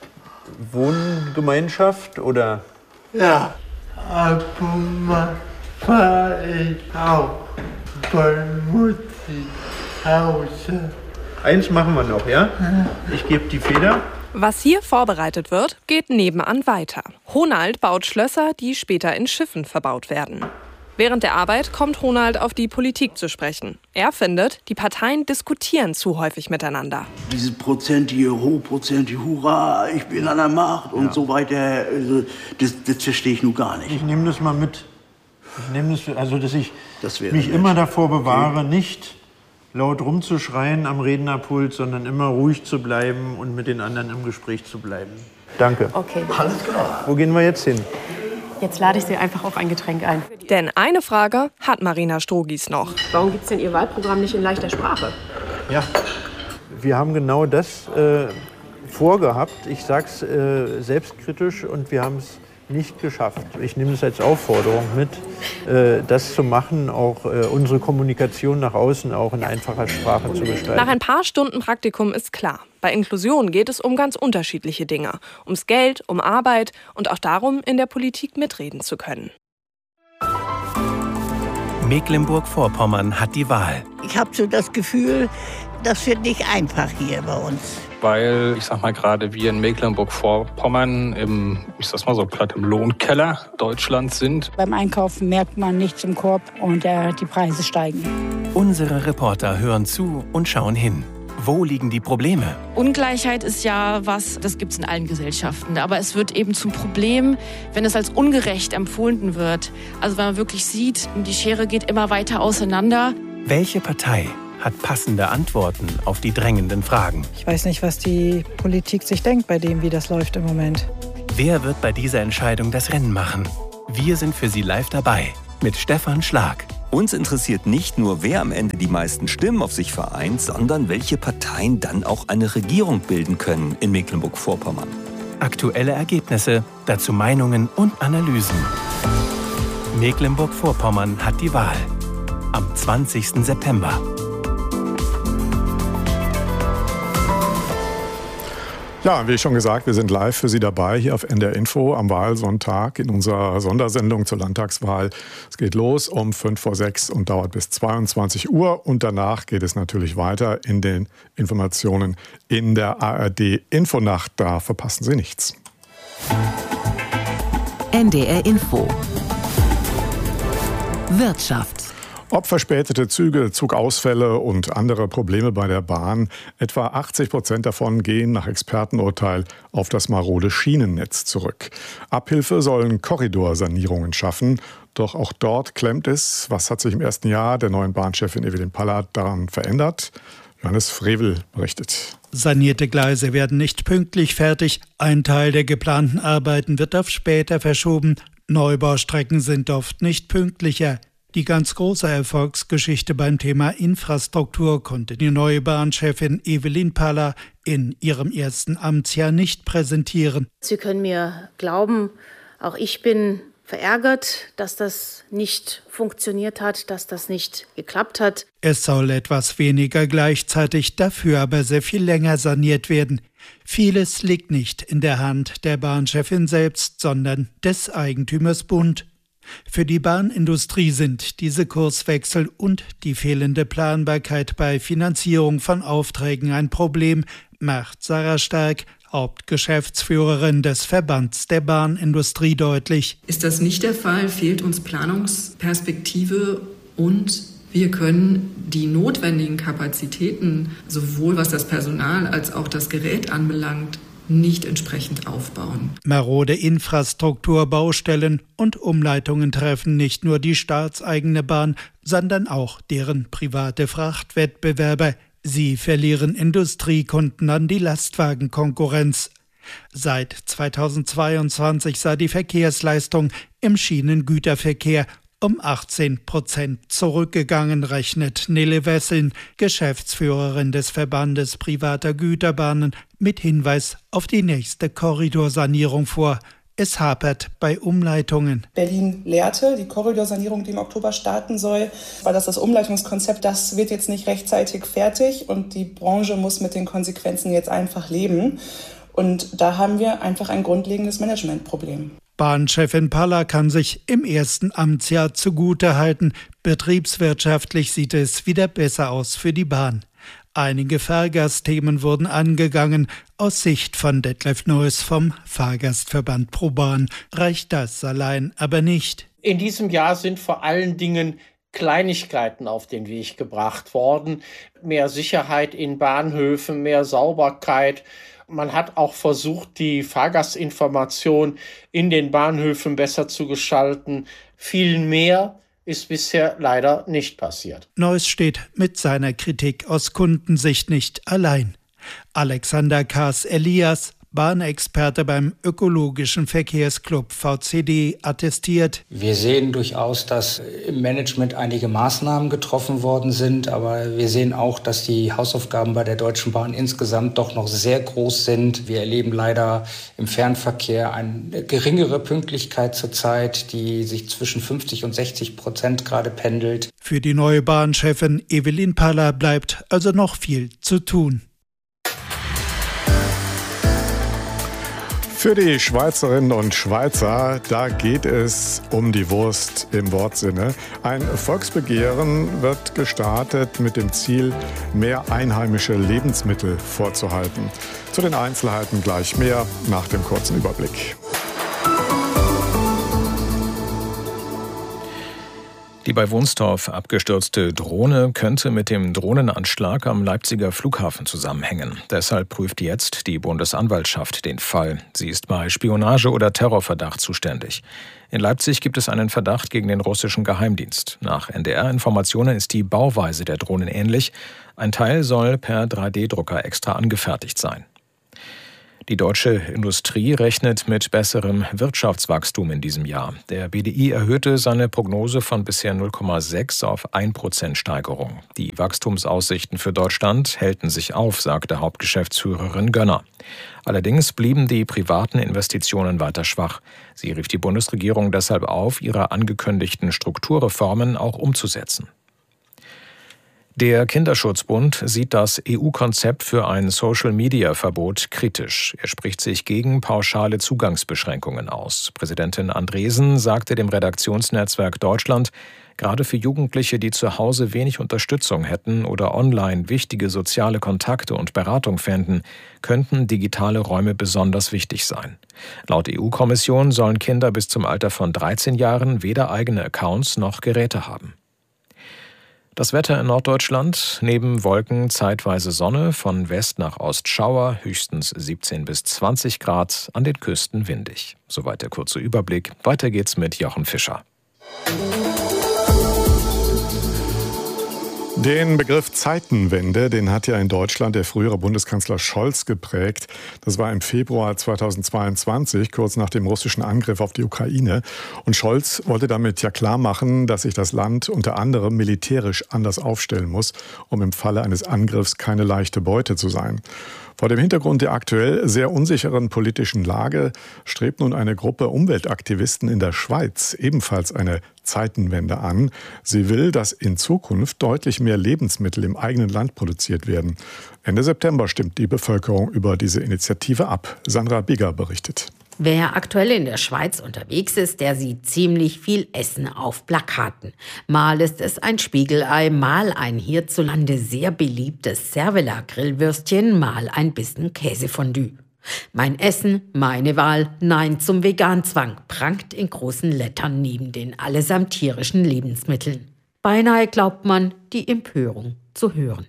Wohngemeinschaft oder? Ja, ab und mal fahre ich auch bei Mutti Hause. Eins machen wir noch, ja? Ich gebe die Feder. Was hier vorbereitet wird, geht nebenan weiter. Ronald baut Schlösser, die später in Schiffen verbaut werden. Während der Arbeit kommt Ronald auf die Politik zu sprechen. Er findet, die Parteien diskutieren zu häufig miteinander. Dieses prozentige, hochprozentige Hurra, ich bin an der Macht und ja. so weiter, also das, das verstehe ich nun gar nicht. Ich nehme das mal mit. Ich nehme das, also dass ich das mich nett. immer davor bewahre, okay. nicht laut rumzuschreien am Rednerpult, sondern immer ruhig zu bleiben und mit den anderen im Gespräch zu bleiben. Danke. Okay. Alles klar. Wo gehen wir jetzt hin? Jetzt lade ich Sie einfach auf ein Getränk ein. Denn eine Frage hat Marina Strogies noch. Warum gibt es denn Ihr Wahlprogramm nicht in leichter Sprache? Ja, wir haben genau das äh, vorgehabt. Ich sage es äh, selbstkritisch und wir haben es nicht geschafft. Ich nehme es als Aufforderung mit, äh, das zu machen, auch äh, unsere Kommunikation nach außen auch in einfacher Sprache zu gestalten. Nach ein paar Stunden Praktikum ist klar, bei Inklusion geht es um ganz unterschiedliche Dinge. Ums Geld, um Arbeit und auch darum, in der Politik mitreden zu können. Mecklenburg-Vorpommern hat die Wahl. Ich habe so das Gefühl, das wird nicht einfach hier bei uns. Weil, ich sag mal, gerade wir in Mecklenburg-Vorpommern im, ich sag's mal so platt, im Lohnkeller Deutschlands sind. Beim Einkaufen merkt man nichts im Korb und äh, die Preise steigen. Unsere Reporter hören zu und schauen hin. Wo liegen die Probleme? Ungleichheit ist ja was, das gibt es in allen Gesellschaften. Aber es wird eben zum Problem, wenn es als ungerecht empfunden wird. Also wenn man wirklich sieht, die Schere geht immer weiter auseinander. Welche Partei hat passende Antworten auf die drängenden Fragen? Ich weiß nicht, was die Politik sich denkt bei dem, wie das läuft im Moment. Wer wird bei dieser Entscheidung das Rennen machen? Wir sind für Sie live dabei mit Stefan Schlag. Uns interessiert nicht nur, wer am Ende die meisten Stimmen auf sich vereint, sondern welche Parteien dann auch eine Regierung bilden können in Mecklenburg-Vorpommern. Aktuelle Ergebnisse, dazu Meinungen und Analysen. Mecklenburg-Vorpommern hat die Wahl. Am zwanzigsten September. Ja, wie schon gesagt, wir sind live für Sie dabei hier auf N D R Info am Wahlsonntag in unserer Sondersendung zur Landtagswahl. Es geht los um fünf vor sechs und dauert bis zweiundzwanzig Uhr. Und danach geht es natürlich weiter in den Informationen in der A R D Infonacht. Da verpassen Sie nichts. N D R Info. Wirtschaft. Ob verspätete Züge, Zugausfälle und andere Probleme bei der Bahn, etwa achtzig Prozent davon gehen nach Expertenurteil auf das marode Schienennetz zurück. Abhilfe sollen Korridorsanierungen schaffen, doch auch dort klemmt es. Was hat sich im ersten Jahr der neuen Bahnchefin Evelyn Paller daran verändert? Johannes Frevel berichtet. Sanierte Gleise werden nicht pünktlich fertig. Ein Teil der geplanten Arbeiten wird auf später verschoben. Neubaustrecken sind oft nicht pünktlicher. Die ganz große Erfolgsgeschichte beim Thema Infrastruktur konnte die neue Bahnchefin Evelyn Paller in ihrem ersten Amtsjahr nicht präsentieren. Sie können mir glauben, auch ich bin verärgert, dass das nicht funktioniert hat, dass das nicht geklappt hat. Es soll etwas weniger gleichzeitig, dafür aber sehr viel länger saniert werden. Vieles liegt nicht in der Hand der Bahnchefin selbst, sondern des Eigentümers Bund. Für die Bahnindustrie sind diese Kurswechsel und die fehlende Planbarkeit bei Finanzierung von Aufträgen ein Problem, macht Sarah Stark, Hauptgeschäftsführerin des Verbands der Bahnindustrie, deutlich. Ist das nicht der Fall, fehlt uns Planungsperspektive und wir können die notwendigen Kapazitäten, sowohl was das Personal als auch das Gerät anbelangt, nicht entsprechend aufbauen. Marode Infrastruktur, Baustellen und Umleitungen treffen nicht nur die staatseigene Bahn, sondern auch deren private Frachtwettbewerber. Sie verlieren Industriekunden an die Lastwagenkonkurrenz. Seit zweitausendzweiundzwanzig sei die Verkehrsleistung im Schienengüterverkehr um achtzehn Prozent zurückgegangen, rechnet Nele Wesseln, Geschäftsführerin des Verbandes privater Güterbahnen, mit Hinweis auf die nächste Korridorsanierung vor. Es hapert bei Umleitungen. Berlin lehrte die Korridorsanierung, die im Oktober starten soll, weil das das Umleitungskonzept, das wird jetzt nicht rechtzeitig fertig und die Branche muss mit den Konsequenzen jetzt einfach leben. Und da haben wir einfach ein grundlegendes Managementproblem. Bahnchefin Paller kann sich im ersten Amtsjahr zugutehalten. Betriebswirtschaftlich sieht es wieder besser aus für die Bahn. Einige Fahrgastthemen wurden angegangen. Aus Sicht von Detlef Neuss vom Fahrgastverband ProBahn reicht das allein aber nicht. In diesem Jahr sind vor allen Dingen Kleinigkeiten auf den Weg gebracht worden. Mehr Sicherheit in Bahnhöfen, mehr Sauberkeit. Man hat auch versucht, die Fahrgastinformation in den Bahnhöfen besser zu gestalten. Viel mehr ist bisher leider nicht passiert. Neuss steht mit seiner Kritik aus Kundensicht nicht allein. Alexander Kaas-Elias, Bahnexperte beim Ökologischen Verkehrsclub V C D, attestiert: Wir sehen durchaus, dass im Management einige Maßnahmen getroffen worden sind, aber wir sehen auch, dass die Hausaufgaben bei der Deutschen Bahn insgesamt doch noch sehr groß sind. Wir erleben leider im Fernverkehr eine geringere Pünktlichkeit zurzeit, die sich zwischen fünfzig und sechzig Prozent gerade pendelt. Für die neue Bahnchefin Evelyn Paller bleibt also noch viel zu tun. Für die Schweizerinnen und Schweizer, da geht es um die Wurst im Wortsinne. Ein Volksbegehren wird gestartet mit dem Ziel, mehr einheimische Lebensmittel vorzuhalten. Zu den Einzelheiten gleich mehr nach dem kurzen Überblick. Die bei Wunstorf abgestürzte Drohne könnte mit dem Drohnenanschlag am Leipziger Flughafen zusammenhängen. Deshalb prüft jetzt die Bundesanwaltschaft den Fall. Sie ist bei Spionage oder Terrorverdacht zuständig. In Leipzig gibt es einen Verdacht gegen den russischen Geheimdienst. Nach N D R-Informationen ist die Bauweise der Drohnen ähnlich. Ein Teil soll per drei D Drucker extra angefertigt sein. Die deutsche Industrie rechnet mit besserem Wirtschaftswachstum in diesem Jahr. Der B D I erhöhte seine Prognose von bisher null Komma sechs auf ein Prozent Steigerung. Die Wachstumsaussichten für Deutschland hellten sich auf, sagte Hauptgeschäftsführerin Gönner. Allerdings blieben die privaten Investitionen weiter schwach. Sie rief die Bundesregierung deshalb auf, ihre angekündigten Strukturreformen auch umzusetzen. Der Kinderschutzbund sieht das E U-Konzept für ein Social-Media-Verbot kritisch. Er spricht sich gegen pauschale Zugangsbeschränkungen aus. Präsidentin Andresen sagte dem Redaktionsnetzwerk Deutschland, gerade für Jugendliche, die zu Hause wenig Unterstützung hätten oder online wichtige soziale Kontakte und Beratung fänden, könnten digitale Räume besonders wichtig sein. Laut E U-Kommission sollen Kinder bis zum Alter von dreizehn Jahren weder eigene Accounts noch Geräte haben. Das Wetter in Norddeutschland, neben Wolken zeitweise Sonne, von West nach Ost Schauer, höchstens siebzehn bis zwanzig Grad, an den Küsten windig. Soweit der kurze Überblick. Weiter geht's mit Jochen Fischer. Den Begriff Zeitenwende, den hat ja in Deutschland der frühere Bundeskanzler Scholz geprägt. Das war im Februar zweitausendzweiundzwanzig, kurz nach dem russischen Angriff auf die Ukraine. Und Scholz wollte damit ja klar machen, dass sich das Land unter anderem militärisch anders aufstellen muss, um im Falle eines Angriffs keine leichte Beute zu sein. Vor dem Hintergrund der aktuell sehr unsicheren politischen Lage strebt nun eine Gruppe Umweltaktivisten in der Schweiz ebenfalls eine Zeitenwende an. Sie will, dass in Zukunft deutlich mehr Lebensmittel im eigenen Land produziert werden. Ende September stimmt die Bevölkerung über diese Initiative ab. Sandra Bigger berichtet. Wer aktuell in der Schweiz unterwegs ist, der sieht ziemlich viel Essen auf Plakaten. Mal ist es ein Spiegelei, mal ein hierzulande sehr beliebtes Cervela-Grillwürstchen, mal ein Bissen Käsefondue. Mein Essen, meine Wahl, Nein zum Veganzwang prangt in großen Lettern neben den allesamt tierischen Lebensmitteln. Beinahe glaubt man, die Empörung zu hören.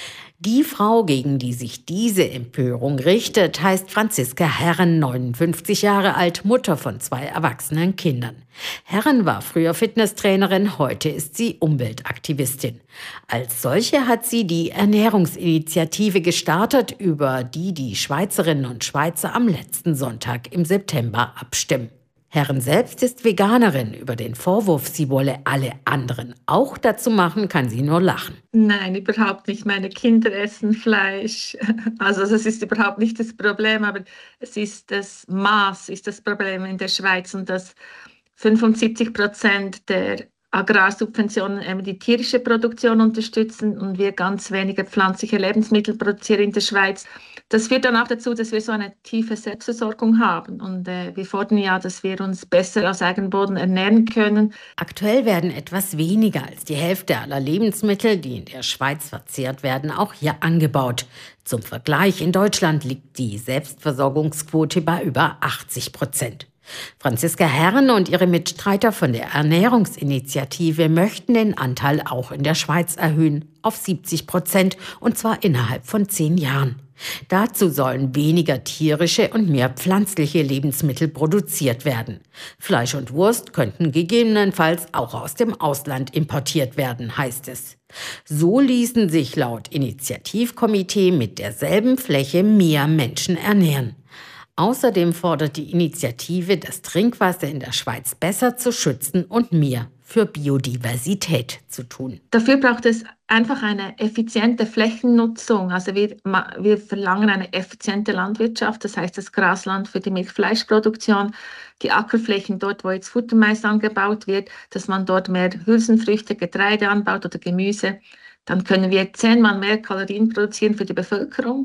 Die Frau, gegen die sich diese Empörung richtet, heißt Franziska Herren, neunundfünfzig Jahre alt, Mutter von zwei erwachsenen Kindern. Herren war früher Fitnesstrainerin, heute ist sie Umweltaktivistin. Als solche hat sie die Ernährungsinitiative gestartet, über die die Schweizerinnen und Schweizer am letzten Sonntag im September abstimmen. Herren selbst ist Veganerin. Über den Vorwurf, sie wolle alle anderen auch dazu machen, kann sie nur lachen. Nein, überhaupt nicht. Meine Kinder essen Fleisch. Also das ist überhaupt nicht das Problem, aber es ist das Maß, ist das Problem in der Schweiz und dass fünfundsiebzig Prozent der Agrarsubventionen eben die tierische Produktion unterstützen und wir ganz wenige pflanzliche Lebensmittel produzieren in der Schweiz. Das führt dann auch dazu, dass wir so eine tiefe Selbstversorgung haben. Und äh, wir fordern ja, dass wir uns besser aus Eigenboden ernähren können. Aktuell werden etwas weniger als die Hälfte aller Lebensmittel, die in der Schweiz verzehrt werden, auch hier angebaut. Zum Vergleich, in Deutschland liegt die Selbstversorgungsquote bei über achtzig Prozent. Franziska Herren und ihre Mitstreiter von der Ernährungsinitiative möchten den Anteil auch in der Schweiz erhöhen auf siebzig Prozent, und zwar innerhalb von zehn Jahren. Dazu sollen weniger tierische und mehr pflanzliche Lebensmittel produziert werden. Fleisch und Wurst könnten gegebenenfalls auch aus dem Ausland importiert werden, heißt es. So ließen sich laut Initiativkomitee mit derselben Fläche mehr Menschen ernähren. Außerdem fordert die Initiative, das Trinkwasser in der Schweiz besser zu schützen und mehr für Biodiversität zu tun. Dafür braucht es einfach eine effiziente Flächennutzung. Also wir, wir verlangen eine effiziente Landwirtschaft, das heißt das Grasland für die Milchfleischproduktion, die Ackerflächen dort, wo jetzt Futtermais angebaut wird, dass man dort mehr Hülsenfrüchte, Getreide anbaut oder Gemüse. Dann können wir zehnmal mehr Kalorien produzieren für die Bevölkerung.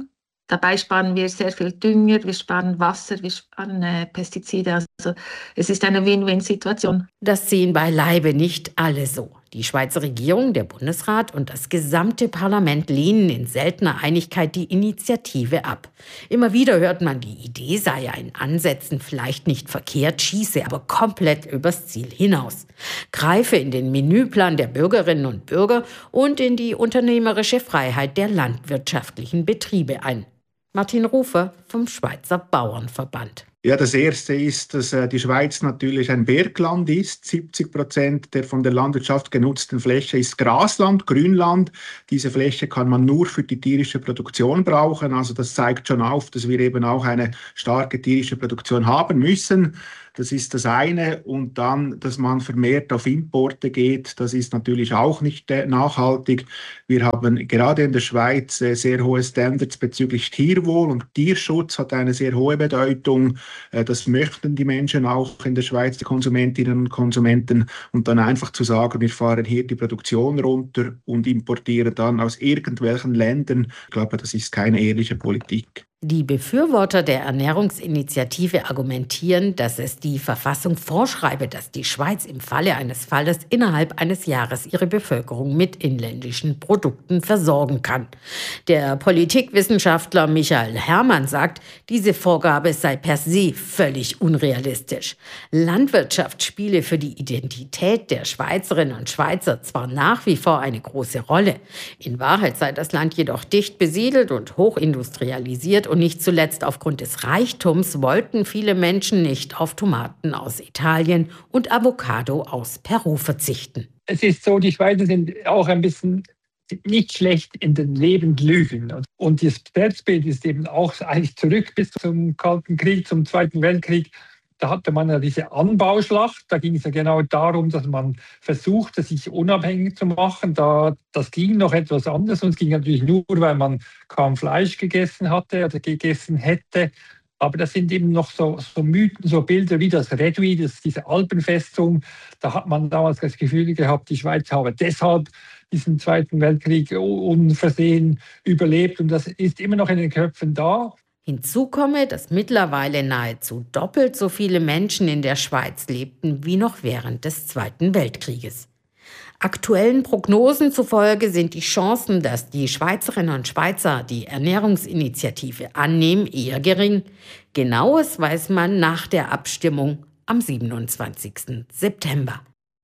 Dabei sparen wir sehr viel Dünger, wir sparen Wasser, wir sparen äh, Pestizide. Also es ist eine Win-Win-Situation. Das sehen beileibe nicht alle so. Die Schweizer Regierung, der Bundesrat und das gesamte Parlament lehnen in seltener Einigkeit die Initiative ab. Immer wieder hört man, die Idee sei ja in Ansätzen vielleicht nicht verkehrt, schieße aber komplett übers Ziel hinaus. Greife in den Menüplan der Bürgerinnen und Bürger und in die unternehmerische Freiheit der landwirtschaftlichen Betriebe ein. Martin Rufer vom Schweizer Bauernverband. Ja, das Erste ist, dass äh, die Schweiz natürlich ein Bergland ist. siebzig Prozent der von der Landwirtschaft genutzten Fläche ist Grasland, Grünland. Diese Fläche kann man nur für die tierische Produktion brauchen. Also das zeigt schon auf, dass wir eben auch eine starke tierische Produktion haben müssen. Das ist das eine. Und dann, dass man vermehrt auf Importe geht, das ist natürlich auch nicht äh, nachhaltig. Wir haben gerade in der Schweiz äh, sehr hohe Standards bezüglich Tierwohl und Tierschutz hat eine sehr hohe Bedeutung. Äh, das möchten die Menschen auch in der Schweiz, die Konsumentinnen und Konsumenten. Und dann einfach zu sagen, wir fahren hier die Produktion runter und importieren dann aus irgendwelchen Ländern, ich glaube, das ist keine ehrliche Politik. Die Befürworter der Ernährungsinitiative argumentieren, dass es die Verfassung vorschreibe, dass die Schweiz im Falle eines Falles innerhalb eines Jahres ihre Bevölkerung mit inländischen Produkten versorgen kann. Der Politikwissenschaftler Michael Herrmann sagt, diese Vorgabe sei per se völlig unrealistisch. Landwirtschaft spiele für die Identität der Schweizerinnen und Schweizer zwar nach wie vor eine große Rolle. In Wahrheit sei das Land jedoch dicht besiedelt und hochindustrialisiert. Und nicht zuletzt aufgrund des Reichtums wollten viele Menschen nicht auf Tomaten aus Italien und Avocado aus Peru verzichten. Es ist so, die Schweizer sind auch ein bisschen nicht schlecht in den Lebenslügen. Und das Selbstbild ist eben auch eigentlich zurück bis zum Kalten Krieg, zum Zweiten Weltkrieg. Da hatte man ja diese Anbauschlacht. Da ging es ja genau darum, dass man versuchte, sich unabhängig zu machen. Da, das ging noch etwas anders. Und es ging natürlich nur, weil man kaum Fleisch gegessen hatte oder gegessen hätte. Aber das sind eben noch so, so Mythen, so Bilder wie das Redwi, das, diese Alpenfestung. Da hat man damals das Gefühl gehabt, die Schweiz habe deshalb diesen Zweiten Weltkrieg unversehen überlebt. Und das ist immer noch in den Köpfen da. Hinzu komme, dass mittlerweile nahezu doppelt so viele Menschen in der Schweiz lebten wie noch während des Zweiten Weltkrieges. Aktuellen Prognosen zufolge sind die Chancen, dass die Schweizerinnen und Schweizer die Ernährungsinitiative annehmen, eher gering. Genaues weiß man nach der Abstimmung am siebenundzwanzigsten September.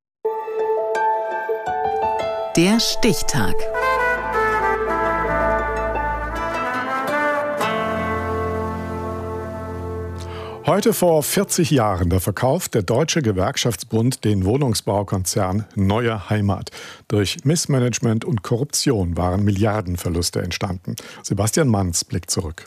Der Stichtag. Heute vor vierzig Jahren, da verkauft der Deutsche Gewerkschaftsbund den Wohnungsbaukonzern Neue Heimat. Durch Missmanagement und Korruption waren Milliardenverluste entstanden. Sebastian Manz blickt zurück.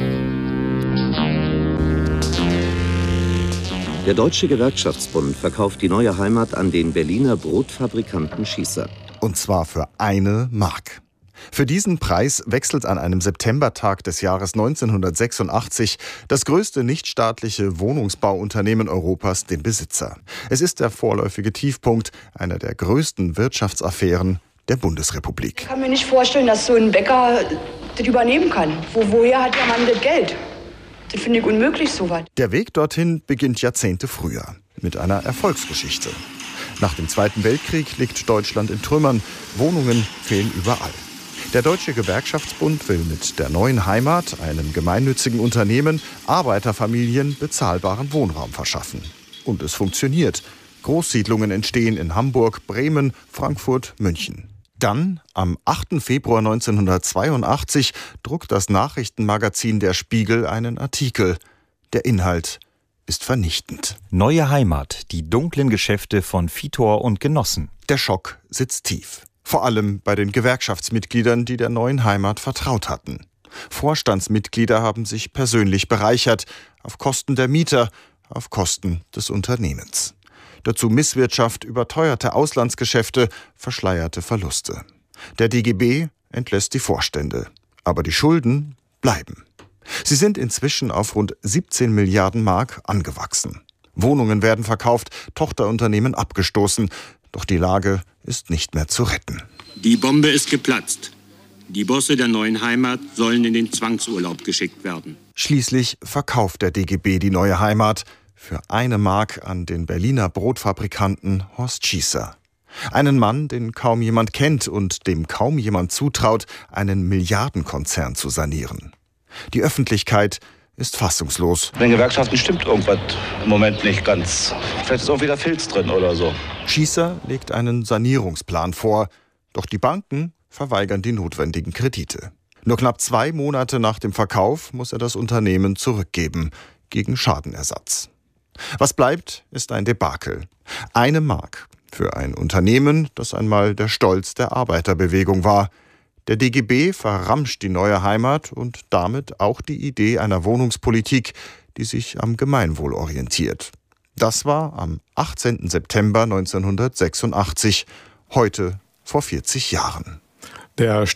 Der Deutsche Gewerkschaftsbund verkauft die Neue Heimat an den Berliner Brotfabrikanten Schießer. Und zwar für eine Mark. Für diesen Preis wechselt an einem Septembertag des Jahres neunzehnhundertsechsundachtzig das größte nichtstaatliche Wohnungsbauunternehmen Europas den Besitzer. Es ist der vorläufige Tiefpunkt einer der größten Wirtschaftsaffären der Bundesrepublik. Ich kann mir nicht vorstellen, dass so ein Bäcker das übernehmen kann. Wo, woher hat der Mann das Geld? Das finde ich unmöglich, so was. Der Weg dorthin beginnt Jahrzehnte früher mit einer Erfolgsgeschichte. Nach dem Zweiten Weltkrieg liegt Deutschland in Trümmern. Wohnungen fehlen überall. Der Deutsche Gewerkschaftsbund will mit der Neuen Heimat, einem gemeinnützigen Unternehmen, Arbeiterfamilien bezahlbaren Wohnraum verschaffen. Und es funktioniert. Großsiedlungen entstehen in Hamburg, Bremen, Frankfurt, München. Dann, am achten Februar neunzehnhundertzweiundachtzig, druckt das Nachrichtenmagazin Der Spiegel einen Artikel. Der Inhalt ist vernichtend. Neue Heimat, die dunklen Geschäfte von Vitor und Genossen. Der Schock sitzt tief. Vor allem bei den Gewerkschaftsmitgliedern, die der Neuen Heimat vertraut hatten. Vorstandsmitglieder haben sich persönlich bereichert, auf Kosten der Mieter, auf Kosten des Unternehmens. Dazu Misswirtschaft, überteuerte Auslandsgeschäfte, verschleierte Verluste. Der D G B entlässt die Vorstände. Aber die Schulden bleiben. Sie sind inzwischen auf rund siebzehn Milliarden Mark angewachsen. Wohnungen werden verkauft, Tochterunternehmen abgestoßen. Doch die Lage ist nicht mehr zu retten. Die Bombe ist geplatzt. Die Bosse der neuen Heimat sollen in den Zwangsurlaub geschickt werden. Schließlich verkauft der D G B die neue Heimat für eine Mark an den Berliner Brotfabrikanten Horst Schießer. Einen Mann, den kaum jemand kennt und dem kaum jemand zutraut, einen Milliardenkonzern zu sanieren. Die Öffentlichkeit ist fassungslos. In den Gewerkschaften stimmt irgendwas im Moment nicht ganz. Vielleicht ist auch wieder Filz drin oder so. Schießer legt einen Sanierungsplan vor, doch die Banken verweigern die notwendigen Kredite. Nur knapp zwei Monate nach dem Verkauf muss er das Unternehmen zurückgeben, gegen Schadenersatz. Was bleibt, ist ein Debakel. Eine Mark für ein Unternehmen, das einmal der Stolz der Arbeiterbewegung war. Der D G B verramscht die neue Heimat und damit auch die Idee einer Wohnungspolitik, die sich am Gemeinwohl orientiert. Das war am achtzehnten September neunzehnhundertsechsundachtzig, heute vor vierzig Jahren. Der